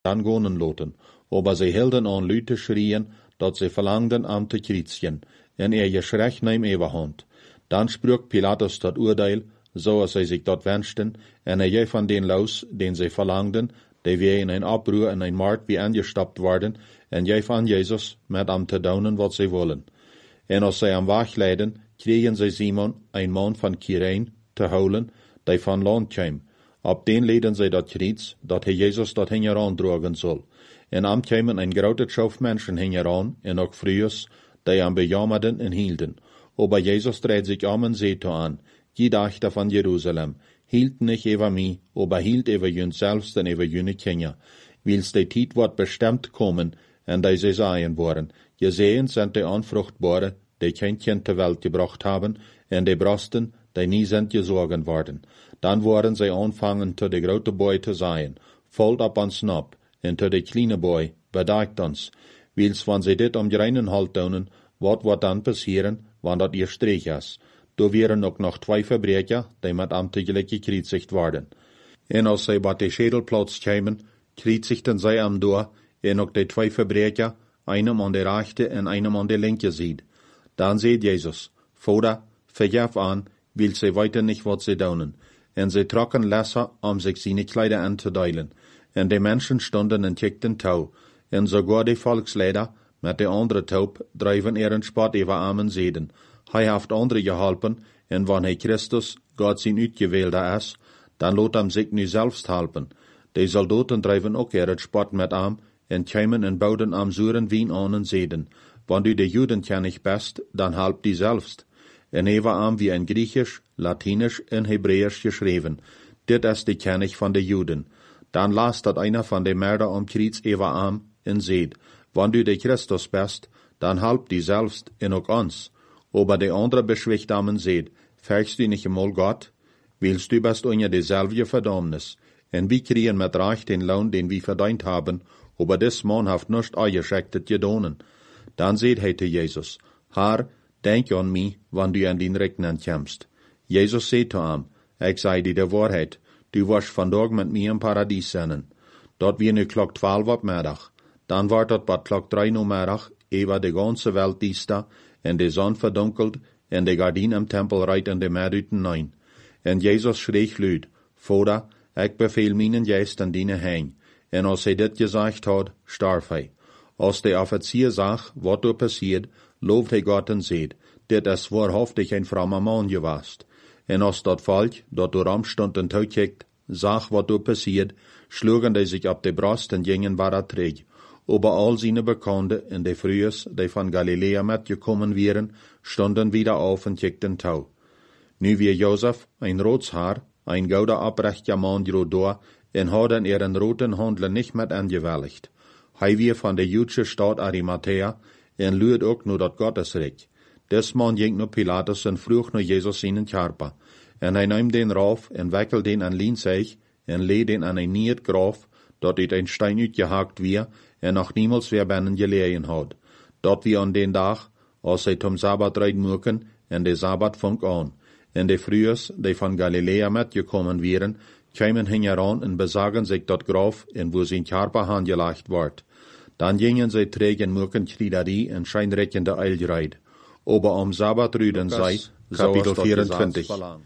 dann gonen loten. Aber sie hielden an Leute schrien, dat sie verlangden am te kriezien, en geschrecht neem Eberhand. Dann sprach Pilatus dat Urteil, so als sie sich dort wünschten, en je von den los, den sie verlangden, die wir in ein Abruhr in ein Markt wie angestappt worden, en je van Jesus met am te daunen wat sie wollen. En als sie am Weg leiden, kregen sie Simon, ein Mann von Kyrene, te holen, die van Land kwam. Ab den leden sie dat Kreuz, dat hij Jesus dat hingeran drogen soll. En am kwamen ein grote Schauf Menschen hingeran, en ook Frühs, die am bejammerden en hielden. Aber Jesus dreht sich en seht an, je dachte van Jerusalem, hielt nicht über mich, aber hielt über jün selbst en über jüne Kinder. Wils die Tijd wordt bestemmt kommen, en die sie sagen worden, gesehen sind die Unfruchtbare, die kein Kind zur Welt gebracht haben, en die Brasten, die nie sind gesorgen worden. Dann worden sie anfangen, zu de grote Boy zu sein, voll ab ans Nab, en zu de kleine Boy, bedacht uns. Wils, wann sie dit am reinen Halt doen, wat dann passieren, wann dat ihr Strich is. Da wären ook noch 2 Verbrecher, die mit am tegelijk gekreuzigt worden. En als sie bei de Schädelplatz kämen, kreuzigten sie am door, en ook de 2 Verbrecher, einem an der rechte en einem an der linke Seite. Dann seht Jesus, Vater, vergef an, will sie weiter nicht wat sie doen. En sie trocken Lesser, sich seine Kleider anzudeilen. En die Menschen stonden en kickten Tau. En sogar die Volksleider, mit de andere Taub, drijven ihren Spott über armen Seden. Hij heeft andere geholpen, en wann hij Christus, Gott zijn uitgewählter is, dan lot hem zich nu selbst helpen. Die Soldaten drijven ook ihren Spott met am, en kwamen en bouwden am zuren wien aan en zeden. Wann du de Juden ken ich best, dan help die selbst. En hij war am wie ein Griechisch, Latinisch en Hebräisch geschreven. Dit is de kennig van de Juden. Dan las dat einer van de Mörder am Kreuz ewa am en seed. Wann du de Christus best, dan help die selbst en ook ons. Aber de andere beschwichtamen seed, fächst du nicht einmal Gott? Willst du best unter dieselbe Verdammnis? En wie kriegen mit Recht den Lohn, den wir verdient haben, aber des Mann haft nicht eingeschäktet gedonen. Dann seht hij te Jesus, Herr, denk an mich, wann du an den Rechnen kommst. Jesus seht zu ihm, ich sei dir die Wahrheit, du wirst vandaag mit mir im Paradies sein. Dort wir nu klok 12 op middag. Dan wordt het wat klok 3 uur middag, ewa de ganze Welt diesta, en de zon verdunkelt, en de gardien im Tempel reit in de Meeruten nein. En Jesus schreef luid, Vater, ik beveel mijn geest aan dine heen. En als hij dit gezegd had, starf hij. Als de offizier zag, wat er passiert, looft hij God en zeid, dit is waarhaftig een frommer man gewast. En als dat volk, dat door am stond en toekijkt, zag wat er passiert, schlugen die sich op de Brust en gingen waar terug. Aber all seine Bekannte in de Frühs, die van Galiläa mitgekommen wären, stonden wieder auf und kickten Tau. Nu wie Josef, ein Rotshaar, ein gouder oprechter Mann da, en hadden ihren roten Handel nicht mit angewälligt. Hij wie van de Jüdische Stadt Arimathea, en luid ook nur dat Gottesreich. Des Mann ging nur Pilatus en vroeg naar Jesus seinen Körper. En hij nam den rauf en wikkelde den an Lienzig, en leed den an ein niet Graf, dat uit ein Stein uitgehakt weer, en nog niemals weer binnen gelegen had. Dat wie an den Dag, als zij zum Sabbat reiden moeken, en de Sabbat vong aan. En de Frühs, die van Galiläa mitgekommen wären, kwamen hingeran en besagen sich dat Graf, en wo sein Körper angelegt wordt. Dan gingen zij terug en moeken Kriederie en scheinreckende Eilreid. Aber am Sabbat rüden zij, Kapitel 24.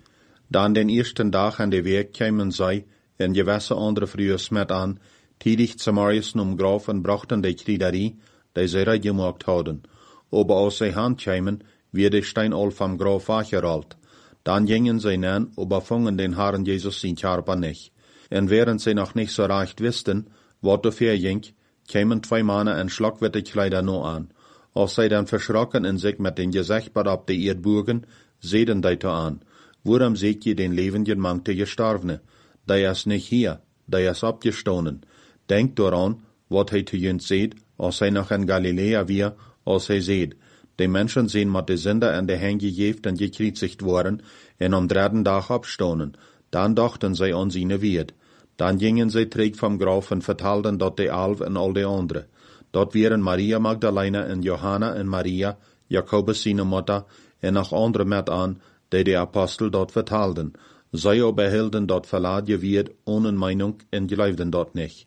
Dan den ersten Dag an de Weg kwamen zij, en gewisse andere Frühs met aan, tidig zum Morgen Graf en brachten de Kriederie, die zij reid gemacht hadden. Aber als zij handkwamen, wird de Stein al vom Graf weggerollt. Dann gingen sie hin, aber fingen den Herrn Jesus sein Körper nicht. Und während sie noch nicht so recht wussten, was dafür ging, kamen 2 Männer in schlagwitte Kleider noch an. Als sie dann verschrocken in sich mit den Gesichtern ab die Erdbogen, sehen die da an. Warum seht ihr den lebenden Mann der Gestorbene? Der ist nicht hier, der ist abgestoßen. Denkt daran, was hij zu jüns seht, als hij noch in Galiläa wir, als hij seht. Die Menschen sehen mit de Sünder an de Hände gejeft und gekreuzigt worden, en am 3. Tag abstonen. Dann dachten sie an seine Wied. Dann gingen sie zurück vom Graf und vertelten dort de Alf und all de andere. Dort wären Maria Magdalena und Johanna und Maria, Jakobus seine Mutter, en noch andere mit an, die Apostel dort vertelten. Sie aber hielten dort verlaat Wied ohne Meinung und glaubten dort nicht.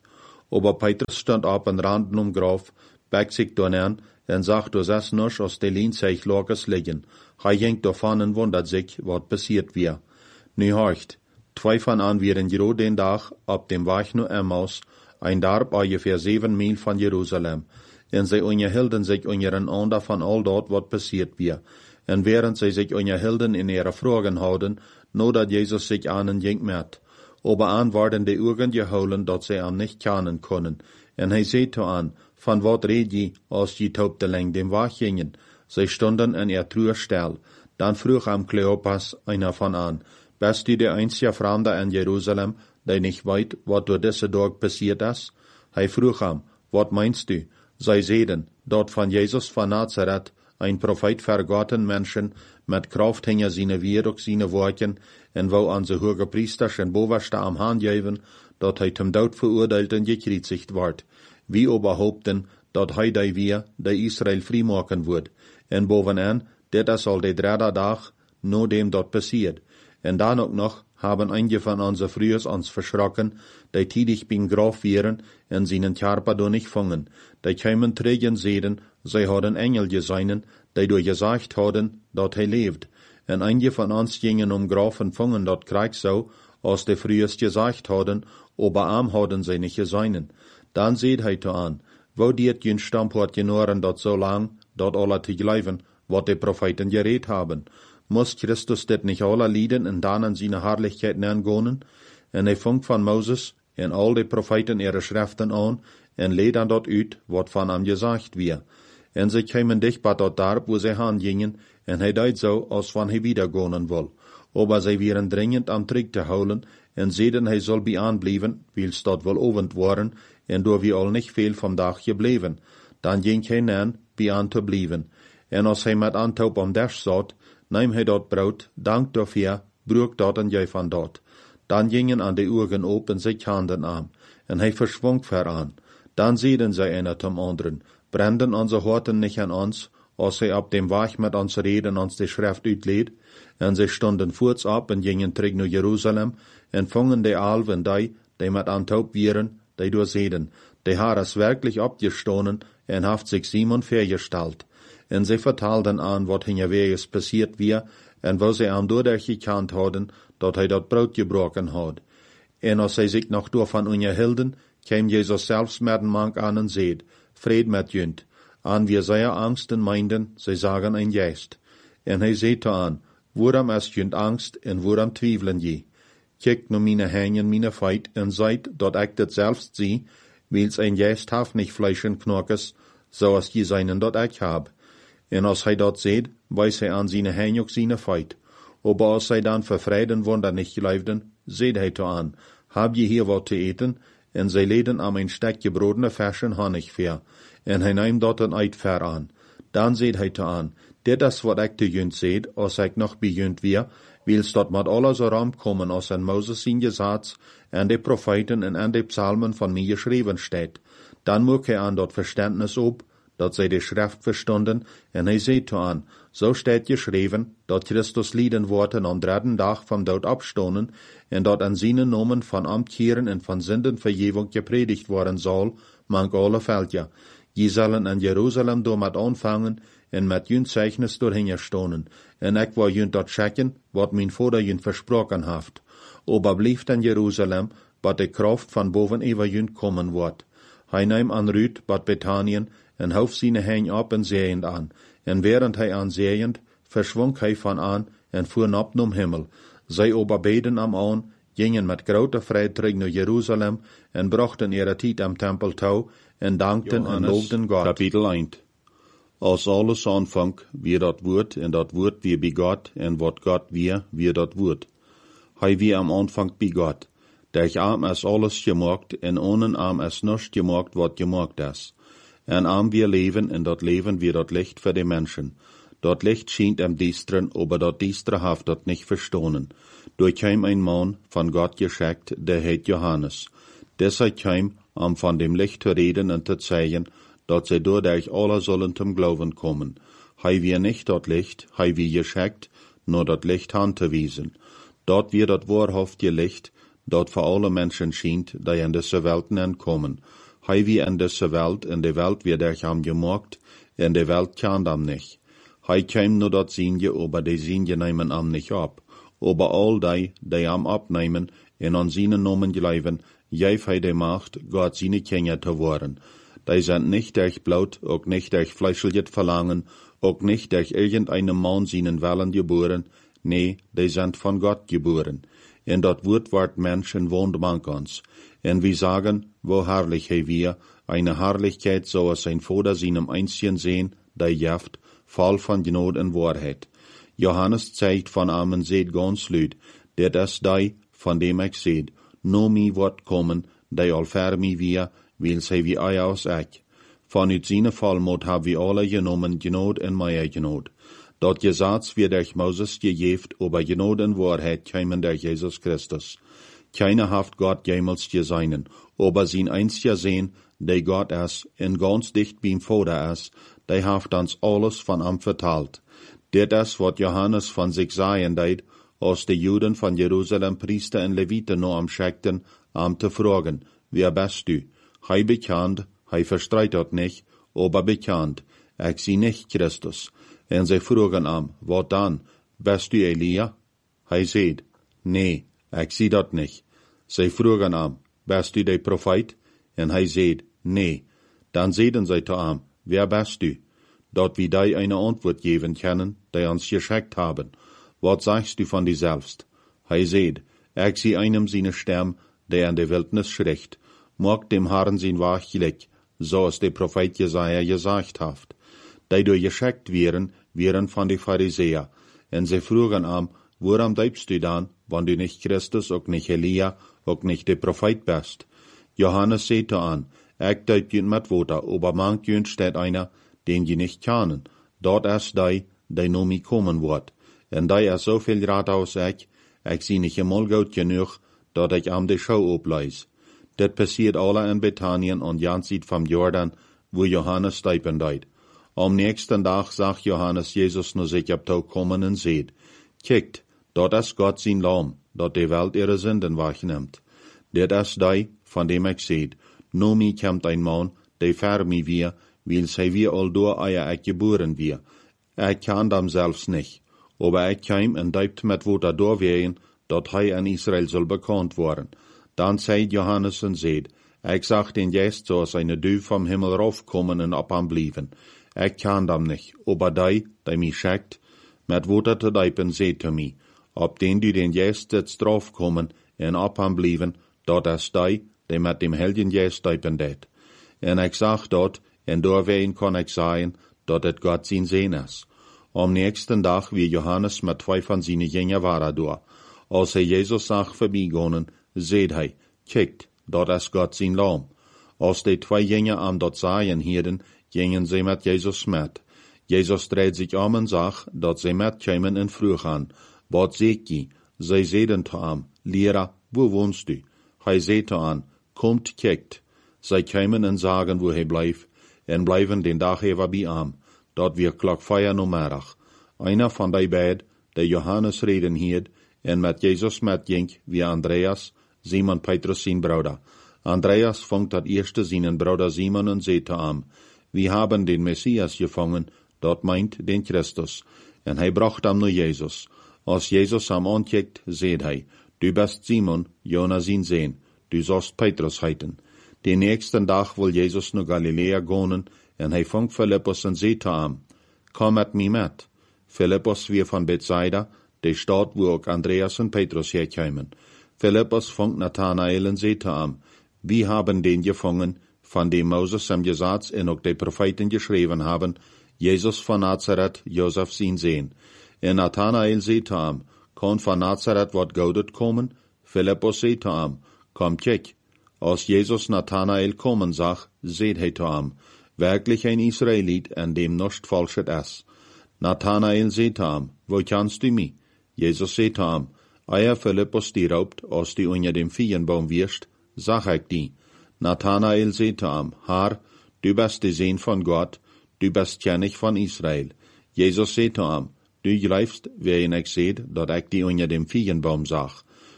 Aber Petrus stand op en randen om graf, bek zich toen aan, en zag door zes nus als de lien zich lagers liggen. Hij ging daarvan en wondert zich wat passiert weer. Nu hoort, twee van aan waren Jero den dag op dem weg naar Emmaus, ein Dorp ongeveer 7 Mijl van Jeruzalem. En zij onderhielden zich onder een ander van al dat wat passiert weer. En während zij zich onderhielden in ihre vragen houden, nadat Jezus zich aan hen ging met. Aber aan worden de ogen gehouden dat zij hem niet kennen konden. En hij zei toe aan, van wat red je, als je taubteling dem weg gingen? Zij stonden in truhe stil. Dan vroeg hem Kleopas einer van aan, bist du de einzige Fremde in Jeruzalem, die nicht weet wat door deze dag passiert is? Hij vroeg hem, wat meinst du? Zij zeiden, dat van Jezus van Nazareth, ein Prophet für Gotten Menschen, met Kraft hinge seine Wirk, seine Worten, en wou aan zijn hoge priesters en bovenste am Hand geven, dat hij zum Dood verurteilt en gekreuzigt wordt. Wie aber hoopten, dat hij die weer, die Israël vrijmaken wordt. En bovenaan, dit is al de derde dag, na dem dat passiert. En dan ook nog, haben einige van onze Frühers ons verschrocken, die tidig bin Graf wären, en seinen Körper do nicht fangen. Die kämen trägen sehen, zij hadden Engel gesehen, die door gesagt hadden, dat hij leeft. En einige van ons gingen Graf en vangen dat Krieg so, als de Frühers gesagt hadden, aber am hadden zij nicht gesehen. Dan seht hij toe aan, wo diet jün Stamp hat genoren dat so lang, dat alle te geloven, wat de Propheten geredet haben. Muss Christus dit nicht alle lieden en dan in seine Herrlichkeit neergonen? En hij vangt van Moses en al de Propheten ihre Schriften aan, en leed dan dat uit, wat van hem gezegd weer. En zij kwamen dicht bij dat dorp, wo zij heen gingen, en hij deed zo, als van hij wiedergonen wil. Aber zij waren dringend am Trick te houden, en zeiden hij zal bij aanblijven, wils dat wel ovend waren, en door wie al niet veel van dag gebleven. Dan ging hij aan, bij aan te blijven. En als hij met aantoop om des zat, neem hij dat brood, dank dafür, broek dat en jij van dat. Dan gingen aan de ogen open zich handen aan, en hij verschwong veraan. Dan zeiden zij einer zum anderen, branden onze harten nicht an ons, als hij op dem weg met ons reden ons de schrift uitleed. En zij stonden voorts op en gingen terug naar Jeruzalem, en vangen de alven die met aantoop wieren, die door zeiden, de Herr is werkelijk opgestonen en heeft zich Simon vergesteld. En zij vertelden aan wat hinterwegs passiert weer, en wo zij hem doordat gekend hadden, dat hij dat brood gebroken had. En als zij zich nog door van onderhielden, kwam Jezus zelfs met een mank aan en zeid, vrede met junt. Aan wie zij angsten meinden, zij zagen een geest. En hij zei toe aan, waarom is junt angst en waarom twijfelen je? Kijk naar mijn hängen, mijn feit, en zijt dat ik dit zelfs zie, wils een geest heeft niet vlees en knokjes, zoals je zijnen dat ik heb. En als hij dat zeid, wees hij aan zijn hängen ook zijn feit. Aber als zij dan vervreden wonder niet geloofden, zeid hij toe aan, heb je hier wat te eten? En zij leden aan een stuk gebrodene vers en honig ver. En hij neemt dat een uit ver aan. Dan zeid hij toe aan, dit is wat ik te junt zeid, als ik nog bij junt weer, wils dat met alles erom komen, als in Moses zijn gezats, en de profeten en de psalmen van mij geschreven staat. Dan moet hij aan dat verständnis op, dat zij de schrift verstonden, en hij zei toe aan, zo staat geschreven, dat Christus lieden wordt en am dritten dag van dood opstonen, en dat aan zijn namen van omkeren en van zindenvergeving gepredigt worden zal, mank alle veldje. Je zullen in Jeruzalem door met aanvangen, en met junt zeichnis doorheen stonen, en ik wil junt dat checken, wat mijn vader junt versproken heeft. Aber blijft in Jeruzalem, wat de kracht van boven over junt komen wordt. Hij neemt aan Ruut, bad Bethanien, en hoofd zijn heen op en zeeend aan. En während hij aan zeeend, verschwonk hij van aan en voer op naar Himmel. Zij aber beden am aan, gingen met grote vrede terug naar Jeruzalem en brachten ihre tijd am Tempel toe en dankten en loofden God. Kapitel 1. Als alles aanvangt, wie dat woord, en dat woord wie bij God, en wat God wie dat woord. Hij wie am aanvang bij God. Durch arm is alles gemaakt, en ohne arm is nichts gemaakt wat gemaakt is. En arm wir leven, en dat leven wie dat licht voor de mensen. Dat licht schijnt am Diesteren, aber dat Diestere haft dat nicht verstonen. Durch hem ein Mann von Gott geschickt, der heet Johannes. Deshalb kam, von dem Licht zu reden und zu zeigen, dat zij doordat alle zullen zum Glauben kommen. Hij wie nicht dat Licht, hij wie geschickt, nur dat Licht hand te wiesen. Dat wir dat wahrhaftige Licht, dat voor alle mensen schijnt, die in deze Welt komen. Hij wie in deze Welt, in de Welt wird er ham gemacht, in de Welt kan am nicht. Hij kwam nur dat Sinje, aber die Sinje nemen am nicht ab. Aber all die am abnehmen, en an seinen Namen geleiven, geef hij de Macht, Gott seine Kinder te worden. Die sind nicht durch Blut, auch nicht durch fleischliches Verlangen, auch nicht durch irgendeinen Mann seinen Willen geboren, nee, die sind von Gott geboren. En dat Wort ward Menschen wohnt man uns. En wir sagen, wo herrlich he wir, eine Herrlichkeit, so als sein Vater seinem Einzigen sehen, der jaft, voll von Gnade und Wahrheit. Johannes zeigt von Amen seht ganz lüd, der das die, von dem ich seht, no mi wird kommen, die all fermi wir, will sei wie ei aus ich. Von ut seine Vollmut hab wir alle genommen, Gnade en Meier Gnade. Dat Gesetz wird durch Moses gegeft, aber Gnade und Wahrheit kämen durch Jesus Christus. Keiner haft Gott jemals gesehen, aber sein einziger Sehen, der Gott ist, en ganz dicht beim Vater ist, der haft uns alles von ihm vertalt. Das ist, was Johannes von sich sagen deed, als die Juden von Jerusalem Priester und Leviten noch am schickten, te fragen, wer bist du? Hij bekannt, hij verstreitet nicht, aber bekannt, ich sie nicht Christus. En sie fragen wat dann, bist du Elia? Hij seht, nee, ich sie dat nicht. Sie fragen bist du der Prophet? En hij seht, nee. Dann sehen sie zu wer bist du? Dat wir die eine Antwort geben können, die uns geschickt haben. Was sagst du von dir selbst? Hij seht, ich sie einem seine Stimme, der in der Wildnis schricht, mag dem Herrn sein Wach gleich, so als der Prophet Jesaja gesagt hat. Die durch geschickt wären von den Pharisäer, und sie fragen woran bleibst du dann, wenn du nicht Christus, auch nicht Elia, auch nicht der Prophet bist? Johannes sagte ich deut jünd mit Worte, aber manch jünd steht einer, den je nicht kennen. Dort ist die no mi kommen wird. Und die ist so viel Rat aus ich sie nicht einmal gut genug, dat ich de Schau obleis. Das passiert alle in Bethanien und ganz sieht vom Jordan, wo Johannes steipen deut. Am nächsten Tag sagt Johannes Jesus nur sich abtau kommen und seht, kijkt, dort ist Gott sein Lamm, dat die Welt ihre Sünden wegnimmt. Das ist die, von dem ich seht, no mi kommt ein Mann, der fer mi wir, weil sei wir all durch eier geboren wir. Kann dem selbst nicht, aber kam und deibt mit Worte durchwehen, dat in Israel soll bekannt worden. Dann sagt Johannes und seht, ich sag den jetzt, so als eine Dü vom Himmel raufkommen und abamblieven. Ich kann dem nicht, aber die mich schickt, mit Worte zu deipen, seht zu mi, ob den du den jetzt jetzt draufkommen und abamblieven, dat ist die mit dem Helden jetzt deipen det. Und ich sag dort, und durchwehen kann ich sagen, dat et Gott sein Sehen ist. Am nächsten Tag wie Johannes mit 2 von seinen Jüngern war durch. Als Jesus sagt vorbeigegangen, seht hij, kijkt, dat ist Gott sein Lamm. Als die 2 Jünger dort sagen hielten, gingen sie mit Jesus mit. Jesus dreht sich und sagt, dat sie mitkämen und früh wat seht je? Sie sehen zu Lehrer, wo wohnst du? Hij seht kommt, kijkt. Sie kämen und sagen, wo bleibt, und bleiben den Tag über bei dat wir klock 4 Mittag. Einer von die beiden, der Johannes reden hielt, und mit Jesus mitging, wie Andreas, Simon Petrus sein Bruder. Andreas fängt das erste seinen Bruder Simon und sagt wir haben den Messias gefangen, dort meint den Christus. Und hij bracht nur Jesus. Als Jesus ankickt, sagt hij, du bist Simon, Jonas sein Sohn, du sollst Petrus heiten. Den nächsten Tag will Jesus nach Galiläa gehen, und hij fängt Philippus und sagt komm mit mir mit. Philippus wir von Bethsaida, der Stadt, wo auch Andreas und Petrus herkämen. Philippus fängt Nathanael und sagt wir haben den gefangen, von dem Moses im Gesetz und auch die Propheten geschrieben haben, Jesus von Nazareth, Josef sein Sohn. Und Nathanael sagt kann von Nazareth wat Goudet kommen? Philippus sagt komm kijk. Als Jesus Nathanael kommen sagt, seht hij zu wirklich ein Israelit, an dem nichts Falsches ist. Nathanael sagt wo kannst du mich? Jesus sagt euer Philippus die raubt, als du unter dem Feigenbaum wirst, sag ich die. Nathanael sagt Herr, du bist der Sohn von Gott, du bist König von Israel. Jesus sagt du glaubst, wer ich seht, dat ich die unter dem Feigenbaum sag.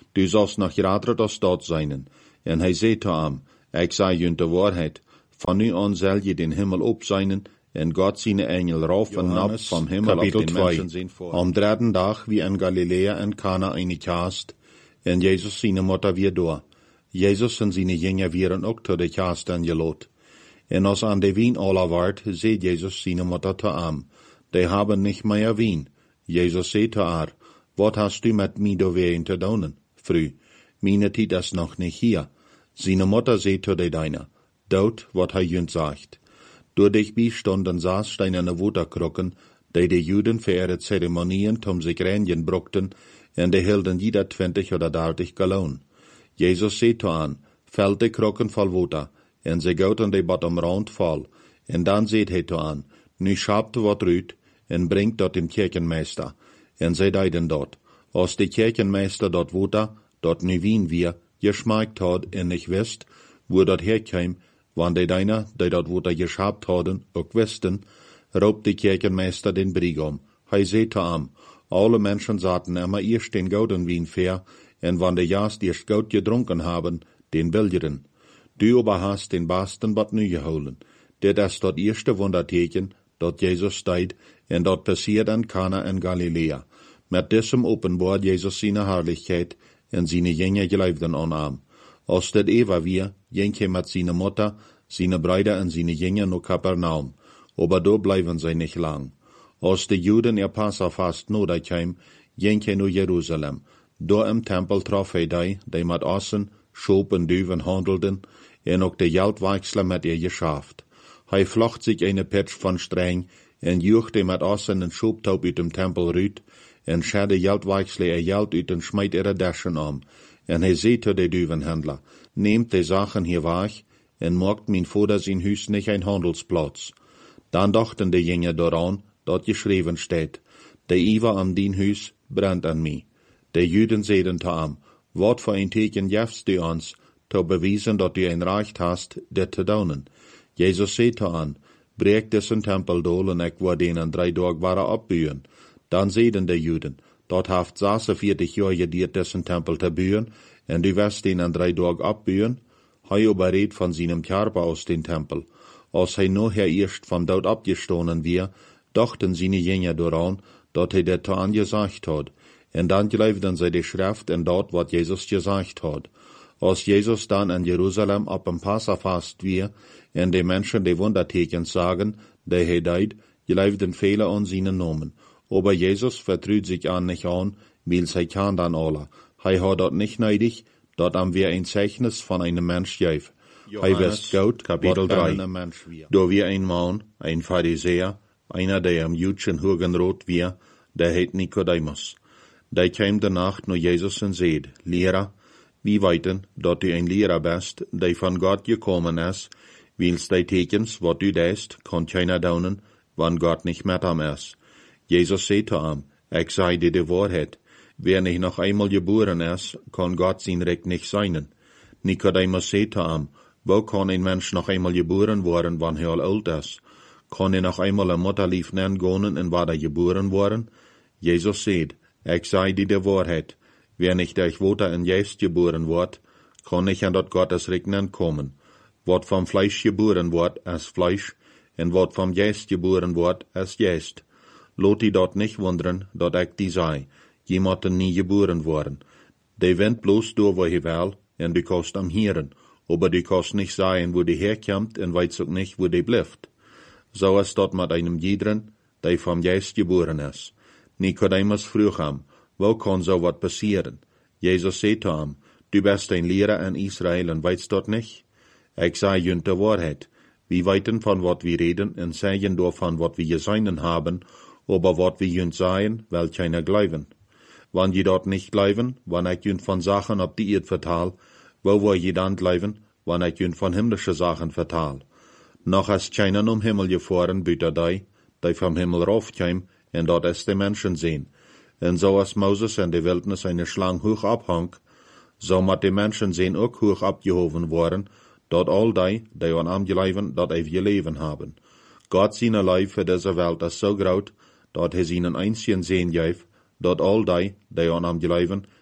Du sollst noch radere das dort seinen. En hij zei te hem, ik zei je de waarheid, van nu aan zal je den Himmel op zijn, en God zijn engel rauf en nab vom Himmel auf den Menschen zien voor. Am dritten dag wie in Galilea en Kana eine Kast, en Jezus zijn Mutter weer door. Jezus en zijn jünger wieren ook tot de Kast angelot. En als an de wien aller ward, zei Jezus zijn Mutter te hem, die haben nicht mehr wien. Jezus zei te haar, wat hast du met mij doorheen te doen? Früh, meine Tid ist noch nicht hier. Seine Mutter seht zu de deiner, dort, wat hij jünt sagt. Door dich biestunden saß steinerne Waterkrucken, die de Juden für ihre Zeremonien zum sich reinigen bruckten, en de hielden jeder 20 oder 30 Gallon. Jesus seht an, fällt de Krucken voll Water, en sie goten de bottom rond voll, en dan seht he an, nu schabt wat rüt, en bringt dort dem Kirchenmeister, en sie deiden dort. Als de Kirchenmeister dort Water, dort nu wien wir, geschmeckt hat en nicht wisst, wo dort herkäm, wann de deiner, die dort Water geschabt hadden, ook wisten, raubt de Kirchenmeister den Brigam. Hij zei te hem, alle Menschen zaten immer erst den gouden wien fair, en wann de jaast erst goud gedrunken haben, den billigen. Du aber hast den basten wat nu geholen. Dit is dort erste Wunderteken, dort Jesus steht, en dort passiert an Kana in Galilea. Met diesem openbaart Jesus seine Herrlichkeit, en seine Jünger geleefden aanam. Als dit Eva weer, ging hij met seine Mutter, seine Brüder en seine Jünger naar Kapernaum, aber do blijven zij nicht lang. Als de Juden ihr Passafast nodig kwam, ging hij naar Jerusalem. Do im Tempel trof hij die met ossen, schoop en duwen handelden, en ook de Geldwechsler met ihr geschaft. Hij vlocht sich eine Pitsch von Streng, en juchte met ossen en schooptaub uit dem Tempel ruut, en schade Geldwechsler ihr Geld uit en smijt ihre Daschen om. En hij zei tot de duwenhandler, nehmt de Sachen hier weg, en maakt mijn Vater zijn huis nicht ein Handelsplatz. Dan dachten de Jünger daran, dat geschreven steht, de Iva an dien huis brennt an mij. De Juden zeiden te hem, wat voor een teken jefst du ons, te bewijzen dat du ein Recht hast, dit te doen. Jezus zei te hen, breek dissen Tempel dol en ik word denen 3 dagen waren opbuien. Dan zeiden de Juden, dat haft 46 jaar gediert dissen Tempel te buien, en du wirst denen 3 dagen opbuien. Hij überredt von seinem Körper aus den Tempel. Als hij nachher erst vom Tod abgestoßen wir, dachten seine Jünger daran, dat hij dit angesagt hat. En dan geloofden zij de Schrift en dat wat Jesus gesagt hat. Als Jesus dann in Jerusalem ab dem Passafast wir, en de Menschen de Wundertekens sagen, de hij deed, geloofden viele an seinen Namen. Aber Jesus vertrüht sich an nicht an, weil hij kann dann alle. Hij hat dort nicht neidig, dat am wir ein Zeichnis von einem Mensch gef. Hij wist gut, Kapitel 3. Da wir ein Mann, ein Pharisäer, einer der am jüdischen Hugenrot wir, der heit Nikodemus. Der kam de Nacht naar Jesus en zeid, Lehrer, wie weten dat du ein Lehrer bist, der von Gott gekommen ist, wils die Tekens, wat du deist, kann keiner daunen, wann Gott nicht mit ihm ist. Jesus zei te ihm, ich sei dir die Wahrheit, wer nicht noch einmal geboren ist, kann Gott sein Recht nicht sein. Nikodemus zei te ihm, wo kann ein Mensch noch einmal geboren worden, wann er alt ist? Kann er noch einmal ein Mutterlief nennen gehen, in waar er geboren worden? Jesus zei, ich sei dir die Wahrheit, wer nicht durch Water in Geist geboren wird, kann nicht an dat Gottes Recht kommen. Wat vom Fleisch geboren wird, ist Fleisch, en wat vom Geist geboren wird, ist Geist. Lot die dort nicht wundern, dat ich die sei, jemanden nie geboren worden. Die wend bloß door wo hij will, en du kannst am Hieren, aber du kannst nicht sagen, wo die herkommt, en weißt auch nicht, wo die bleibt. So ist dort mit einem jeden, der vom Geist geboren ist. Nikodemus vroeg hem, wo kann so wat passieren? Jesus zei te hem, du bist ein Lehrer in Israel en weißt dort nicht? Ich sei jünt de Wahrheit. Wir weiten von wat wir reden en sagen davon wat wir gesehen haben, aber wat wir jünt sagen, will keiner glauben. Wann je dort nicht glauben, wann ich jünt von Sachen ob die Erd vertal, wo je dann glauben, wann ich jünt von himmlische Sachen vertal. Noch ist keiner um Himmel gefahren, büter die vom Himmel raufkäm, en dort ist die Menschen sehen. En so als Moses in der Wildnis eine Schlange hoch abhang, so mat die Menschen sehen auch hoch abgehoben worden, dort all die an am geleiven, dat ewige Leben haben. Gott seine Leib für diese Welt ist so groot, dat hij ihnen einzigen sehen gef, dort all die an am geleiven,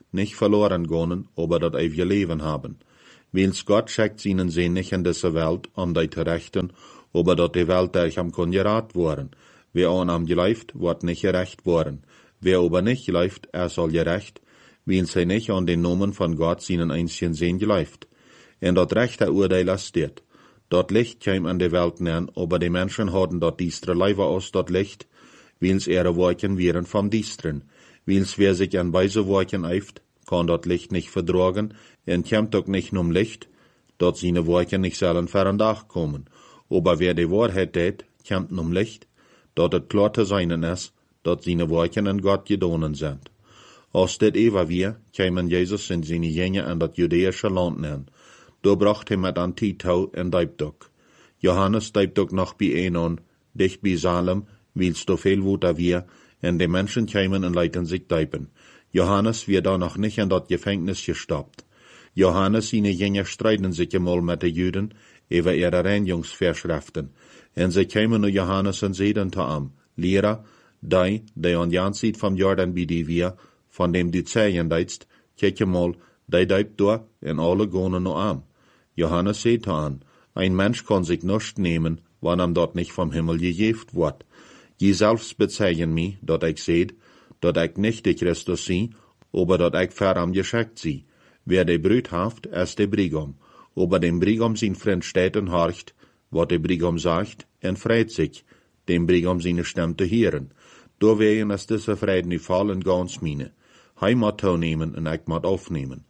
nicht verloren gehen, aber dat ewige Leben haben. Wils Gott schickt seinen Sinn nicht in diese Welt, um die zu rechten, aber dat die Welt durch am kon gerat worden. Wer an am geläuft, wird nicht gerecht worden. Wer aber nicht geläuft, soll gerecht, wils er nicht an den Namen von Gott seinen einzigen Sinn geläuft. En dat rechte Urteil steht. Dat Licht käm an die Welt nähen, aber die Menschen hatten dat diestre Leiber aus dat Licht, wils ihre Worken wären vom Diestren. Wils wer sich an weise Worken eift, kann dat Licht nicht verdragen, en kämmt auch nicht num Licht, dat seine Worken nicht sollen fern Dach kommen. Aber wer die Wahrheit tät, kämmt num Licht, dat het klar zu seinen ist, dat seine Worken in Gott gedonen sind. Als dit Eva wir, kämen Jesus in seine Jünger an dat judäische Land nähen. Da bracht er mit an Titau en Deibdok. Johannes Deibdok noch bei Enon, dicht bei Salem, wils do viel Wuter wir, en die Menschen kämen und leiten sich deipen. Johannes wird da noch nicht in dat Gefängnis gestoppt. Johannes seine Jünger streiten sich einmal mit den Juden über ihre Reinigungsvorschriften. En sie kämen nur Johannes und seiden zu am, Lehrer, die an Jan sieht vom Jordan bei die wir, von dem die Zehen deitst, kijk mal, die deibt da, en alle gonen no am. Johannes seht an, ein Mensch kann sich nicht nehmen, wann am dort nicht vom Himmel gegeft wird. Je selbst bezeichnen mich, dat ich seht, dat ich nicht die Christus sie, aber dat ich veram geschickt sie. Wer de Brüd haft, ist de Brigam. Aber dem Brigam sein Freund steht und horcht, wat de Brigam sagt, en freit sich, dem Brigam seine Stimme zu hören. Da wegen ist diese Freude nicht fallen ganz meine. Hij moet toenemen en ik moet aufnehmen.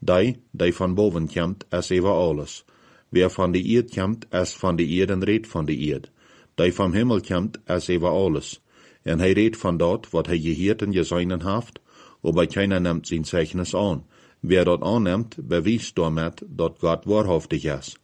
Die van boven komt, is over alles. Wer van de Erd komt, is van de Erd en redt van de Erd. Die vom Himmel komt, is over alles. En hij redt van dat, wat hij gehoord en gezien haft, aber keiner nimmt sein Zeichnis an. Wer dat annimmt, beweist damit, dat Gott wahrhaftig ist.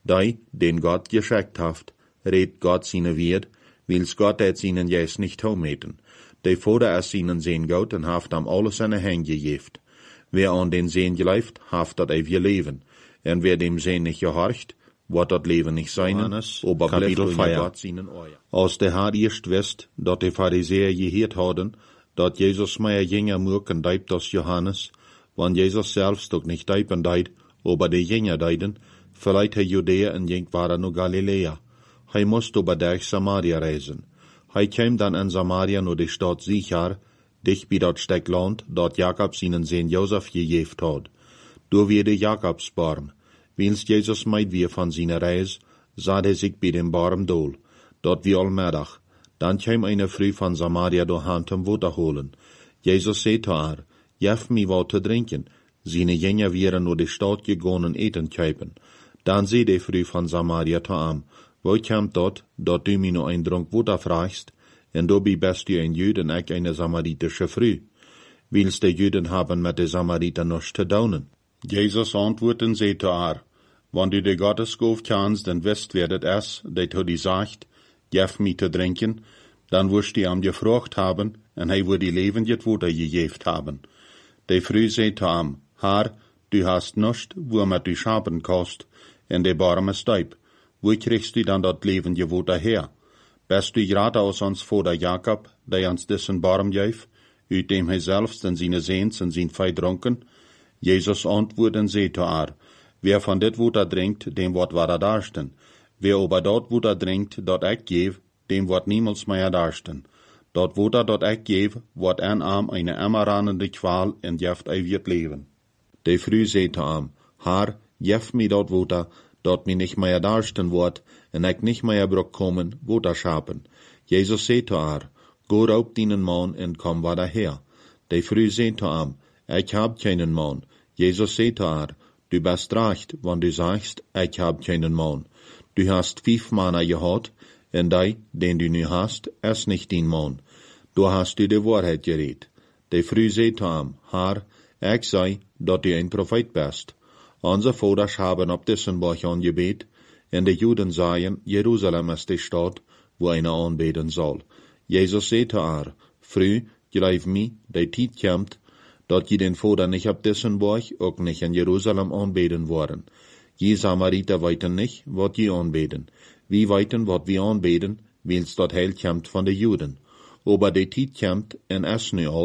Den Gott geschickt haft, redt Gott seine Wert, wils Gott het seinen Jes nicht toemeten. Die Vater ist seinen Sehn Gott und haft am alles in die Hände gegeben. Wer an den Sehn geläuft, haft dat ewige Leben. Und wer dem Sehn nicht gehorcht, wird dat Leben nicht sein, aber Kapitel 4. Als der Herr erst wisst, dat die Pharisäer gehört hadden, dat Jesus mehr Jünger mürken deibt als Johannes, wann Jesus selbst doch nicht deipen deit, aber die Jünger deiden, vielleicht er Judäa und jink war nur Galiläa. Hij musste über durch Samaria reisen. Hij käm dann in Samaria nur die Stadt Sichar, dicht bei dat Steckland, dort Jakob seinen Sohn Josef gegeft hat. Du wurde Jakobsbaum. Wils Jesus meid wir von seiner Reis, sah sich bei dem Baum dol. Dort wie allmädig. Dann käm eine Früh von Samaria daheim zum Wasser holen. Jesus seht haar, jef mi wat zu trinken. Seine Jünger wären nur die Stadt gegangen eten käpen. Dann seh die Früh von Samaria daheim. Wo kommt dat du mi nur ein Trunk Wasser fragst, en du bist du ein Jüd und ich eine samaritische Früh. Wils die Jüden haben mit den Samariter nichts zu tun. Jesus antworten sie zu haar, wann du die Gottesgof kannst, dann wisst wer das ist, der zu dir sagt, gef mi zu trinken, dann wirst du am gefragt haben, und er wird die lebendig Wasser gegeft haben. Die Früh sie zu am, Herr, du hast nichts, womit du schaben kannst, und der Baum ist taub. Wo kriegst du dann dat lebendige Wasser her? Bist du gerade aus uns Vater Jakob, der uns diesen Baum gef, uit dem hij selbst en seine Sehns en zijn Fei dronken? Jesus antwoorden sie zu haar, wer von dit Wasser trinkt, dem wird Wasser darsten. Wer aber dort Wasser trinkt, dat ich gebe, dem wird niemals mehr darsten. Dat Wasser, dat ich gebe, wird ein Arm eine immerrannende Qual en jeft ewig Leben. Die Früh sie zu ihm, Herr, jef mi dat Wasser, dat mi nicht mehr darsten wird, en ich nicht mehr brauch kommen, Wasser schapen. Jesus seht zu haar, go raub deinen Mann en komm wieder her. Die Früh seht zu ihm, ich hab keinen Mann. Jesus seht zu haar, du bist recht, wenn du sagst, ich hab keinen Mann. Du hast 5 Männer gehad, en den du nu hast, ist nicht dein Mann. Du hast du die Wahrheit geredet. Die Früh seht zu ihm, Herr, ich sei, dat du ein Prophet bist. Unsere Väter haben auf diesen Berg angebet, und die Juden sagen, Jerusalem ist die Stadt, wo einer anbeten soll. Jesus seht zu haar, Früh, glaub mi, die Zeit kommt, dat je den Vater nicht auf diesen Berg, auch nicht in Jerusalem anbeten worden. Je Samariter weiten nicht, wat je anbeten. Wie weiten, wat wir anbeten, wils dat Heil kommt von den Juden. Aber die Zeit kommt, en es nu all,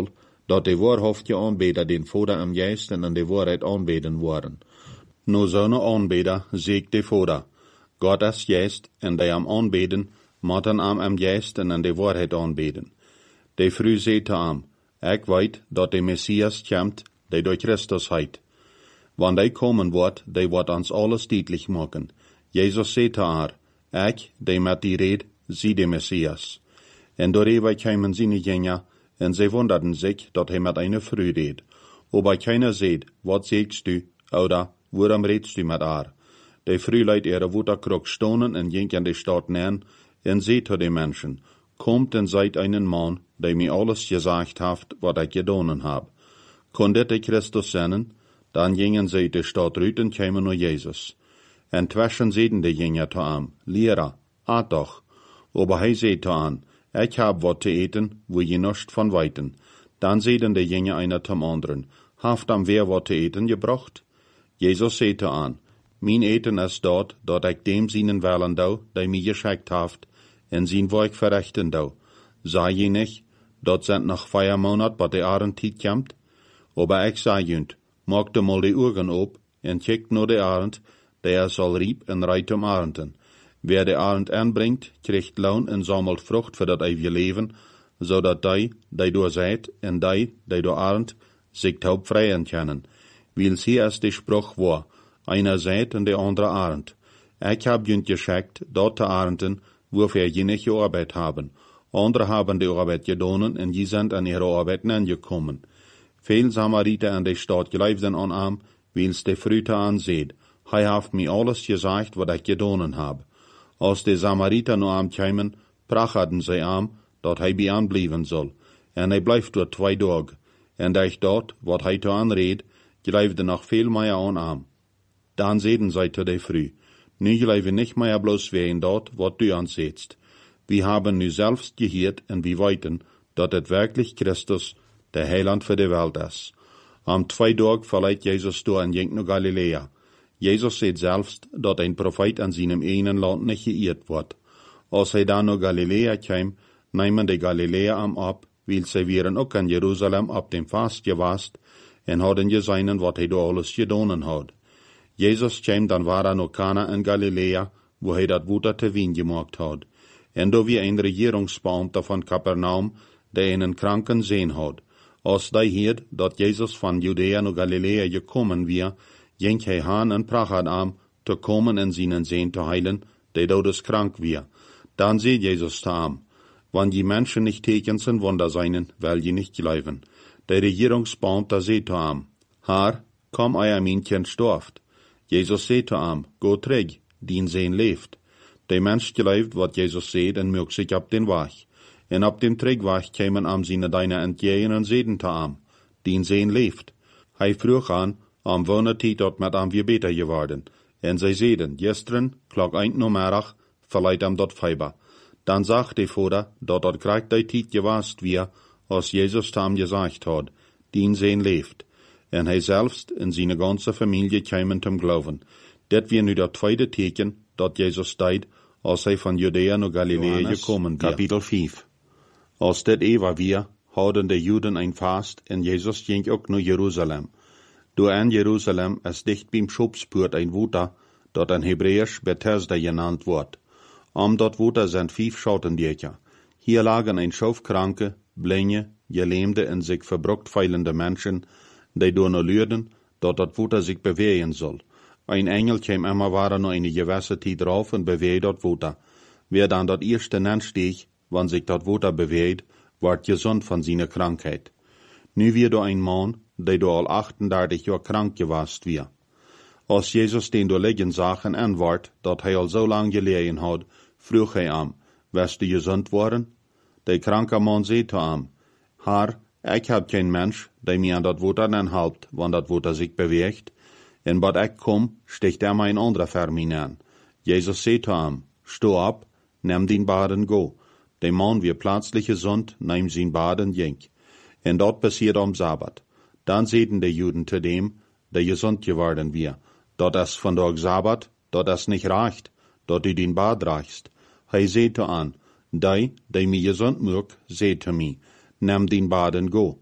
dat de waarhaftige aanbeder den Vader am juisten en de waarheid aanbeden waren. No zo'n aanbeder zegt de Vader, God is juist, en die am aanbeden, moeten am juisten en de waarheid aanbeden. De vrouw zei te am, ik weet dat de Messias komt, die door Christus heit. Wanneer hij komen wordt, die wordt ons alles duidelijk maken. Jezus zei te haar, ik, die met die red, zie de Messias. En doorheen kwamen zijn jünger, en zij wonderden zich dat hij met een vrouw reed. Aber keiner zei, wat zegst du, oder waarom redst du met haar? De vrouw liet ihre Wutterkrug stonen en ging in de stad neer, en zei zu den Menschen, kommt en seid einen Mann, der mir alles gesagt hat, wat ich gedonen hab. Kondet de Christus zijn, dan gingen zij de stad uit en kwamen naar Jezus. En twischen zeiden de jünger te am, Lehrer, aat doch. Aber hij zei te an, ich hab wat te eten, wo je nicht van weiten. Dan zeiden de jünger einer zum anderen, haft am wer wat te eten gebracht? Jezus zei te an, mijn eten is dat ik dem zienen willen dou, die mij geschickt haft, en zien werk verrichten dou. Sei je nicht, dat sind noch 4 Monat, bat de Arendtijd komt? Aber ich sei junt, maak de mal de ogen op, en kijkt naar de Arend, der zal riep en reit Arenden. Wer de Arend aanbrengt, krijgt loon en sammelt vrucht voor dat eeuwige leven, zodat die door zijt, en die door Arend, zich taub vrijen kunnen. Weil sie is de spruch war, einer zijt en de andere Arend. Ich hab junt geschickt, dort te Arenden, wofür je nicht gearbeitet haben. Andere haben die Arbeit gedonen, en je sind an ihre Arbeit angekommen. Veel Samariter an de stad geleefden an am, wils de Früte anseht. Hij haft mir alles gesagt, wat ich gedonen hab. Als de Samariter nu am kämen, prachaden sie am, dat hij bij aanblijven soll. En hij blijft dort 2 Tage. En durch dort, wat hij te anreed, geleefde noch veel meer an am. Dan zeiden zij te de Früh, nu geleven nicht mehr bloß wegen dort, wat du ansetzt. Wir haben nu selbst gehört en wir weiten, dat het wirklich Christus, der Heiland für die Welt ist. Am 2 Tage verleiht Jesus door en ging naar Galilea. Jesus sagt selbst, dat ein Prophet an seinem eigenen Land nicht geirrt wird. Als hij dan naar Galilea kwam, nahmen die Galiläer am ab, weil sie wären auch in Jerusalem ab dem Fast gewast, en hadden gesehen, wat hij door alles gedonen had. Jesus kwam dan naar Kana in Galilea, wo hij dat Water te wien gemaakt had. En da wie ein Regierungsbeamter von Kapernaum, der einen Kranken sehen had. Als die hiert, dat Jesus van Judäa naar Galilea gekommen wir, ging hij haan en prachad am, te komen en seinen Sehn te heilen, der dodes krank wir. Dan zei Jesus te am, wann die Menschen nicht tekens en Wunder seinen, weil je nicht glauben. Der Regierungsbeamter zei te am, Haar, komm euer Männchen storft. Jesus zei te am, go träg, dien Sehn leeft. Der Mensch glaubt, wat Jesus seht, en mögt sich ab den Wach. En ab dem Trägwach kämen am seine deiner entgegen en zeiden te am, dien Sehn leeft. Hij vroeg an, am Wonnertiet dat met am wir beter geworden. En zij zeiden, gestern, klok 1 nomerach, verleiht am dat Feiber. Dan zag de Vader, dat krijgt die Tiet gewast wir, als Jesus tam gesagt had, dien Sehn leeft. En hij selbst en seine ganze Familie kämen zum Glauben. Dat wir nu dat tweede teken, dat Jesus deed, als hij van Judäa naar Galilea gekommen werd. Kapitel 5. Als dit Eva wir, hadden de Juden ein Fast, en Jesus ging ook naar Jerusalem. Door in Jerusalem is dicht beim Schopspoort ein Water, dat in Hebräisch Bethesda genannt wordt. Am dat Water zijn 5 Schautendiertje. Hier lagen ein Schaufkranke, blinde, gelähmte en sich verbruckt feilende Menschen, die door no luiden, dat Water sich bewegen soll. Ein Engel kwam immer waren noch eine gewisse Zeit drauf und bewegt dat Water. Wer dann dat erste anstieg, wann sich dat Water bewegt, ward gesund von seiner Krankheit. Nu wir do ein Mann, der do al 38 Jahre krank gewast wir. Als Jesus den do liggen sachen anwart, dat hij al so lang gelegen had, vroeg hij am, wirst du gesund worden? Der kranke Mann zei zu am, Herr, ich hab kein Mensch, der mir an dat Water anhalpt, wann dat Water sich bewegt. En bad ik kom, sticht mij een andere vermin aan. Jesus zei zu am, sto ab, nimm din Baden go. Der Mann wie plötzlich gesund, nahm sein Baden ging. En dat passiert am Sabbat. Dan zeiden de Juden zu dem, der gesund geworden wir, dat es von der Sabbat, dat es nicht reicht, dat du din Bad reichst. Hij zei zu an, die mir gesund mög, zei zu mir, nimm din Baden go.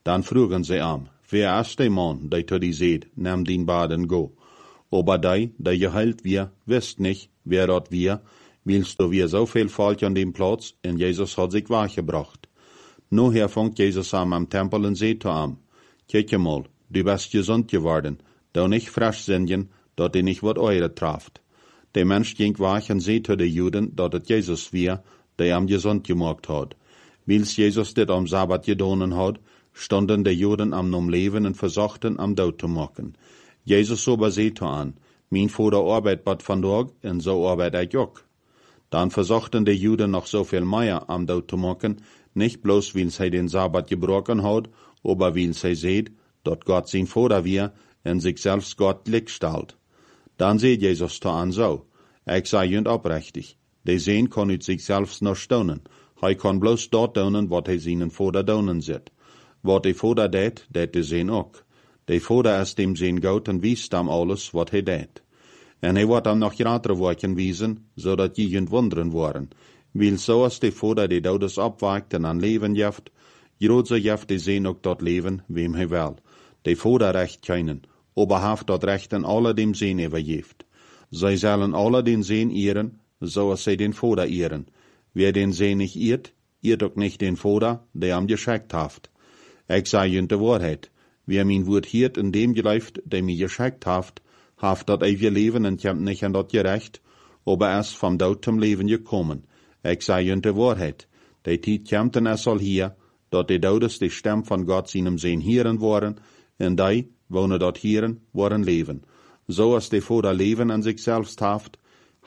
Dan frugen sie am, wer ist der Mann, der zu die seht, nimm den Baden go. Aber der geheilt wir, wisst nicht, wer dort wir, willst du wir so viel Volk an dem Platz, und Jesus hat sich wachgebracht. Nu her fängt Jesus am Tempel und seht am, kijk mal, du bist gesund geworden, da nicht frisch singen, dat die nicht wat eure traft. Der Mensch ging wach und seht zu den Juden, dat het Jesus wir, der am gesund gemacht hat. Wils Jesus dit am Sabbat gedonen hat, standen die Juden am nom Leben und versuchten am Tod zu machen. Jesus aber seht an, mein Vater arbeit bad vandaag, und so arbeit ich auch. Dann versuchten die Juden noch so viel mehr am Tod zu machen, nicht bloß, weil sie den Sabbat gebrochen hat, aber weil sie seht, dat Gott sein Vater wir, und sich selbst Gott gleichstellt. Dann seht Jesus da an so, ich sei jünd oprechtig, die sehen kann ut sich selbst noch staunen, kann bloß dort daunen, wat seinen Vater daunen sieht. Wat der Vater det die sehen auch. Der Vater ist dem sein Gott und wiest am alles, wat det. En wird am noch gratere Wochen wiesen, so dat jünd wundern waren, weil so als der Vater die Todes abwagt und an Leben jeft, große jeft die sehen auch dort leben, wem will. Der Vater recht keinen, aber haft dort recht an alle dem Sehen überjeft. Sie sollen alle den Sehen ehren, so als sie den Vater ehren. Wer den Sehen nicht ehrt auch nicht den Vater, der am geschickt haft. Ich sage jünd die Wahrheit, wer mein Wort hiert in dem geläuft, der mir geschickt haft dat ewige Leben und kämmt nicht an dat gerecht, aber er ist vom Tod zum Leben gekommen. Ich sage jünd die Wahrheit, der Tiet kämmt und er soll hier, dat die Todes die Stimme von Gott seinem Sehen hieren waren, und die, wohnen dort hieren, waren leben. So als der Vater Leben an sich selbst haft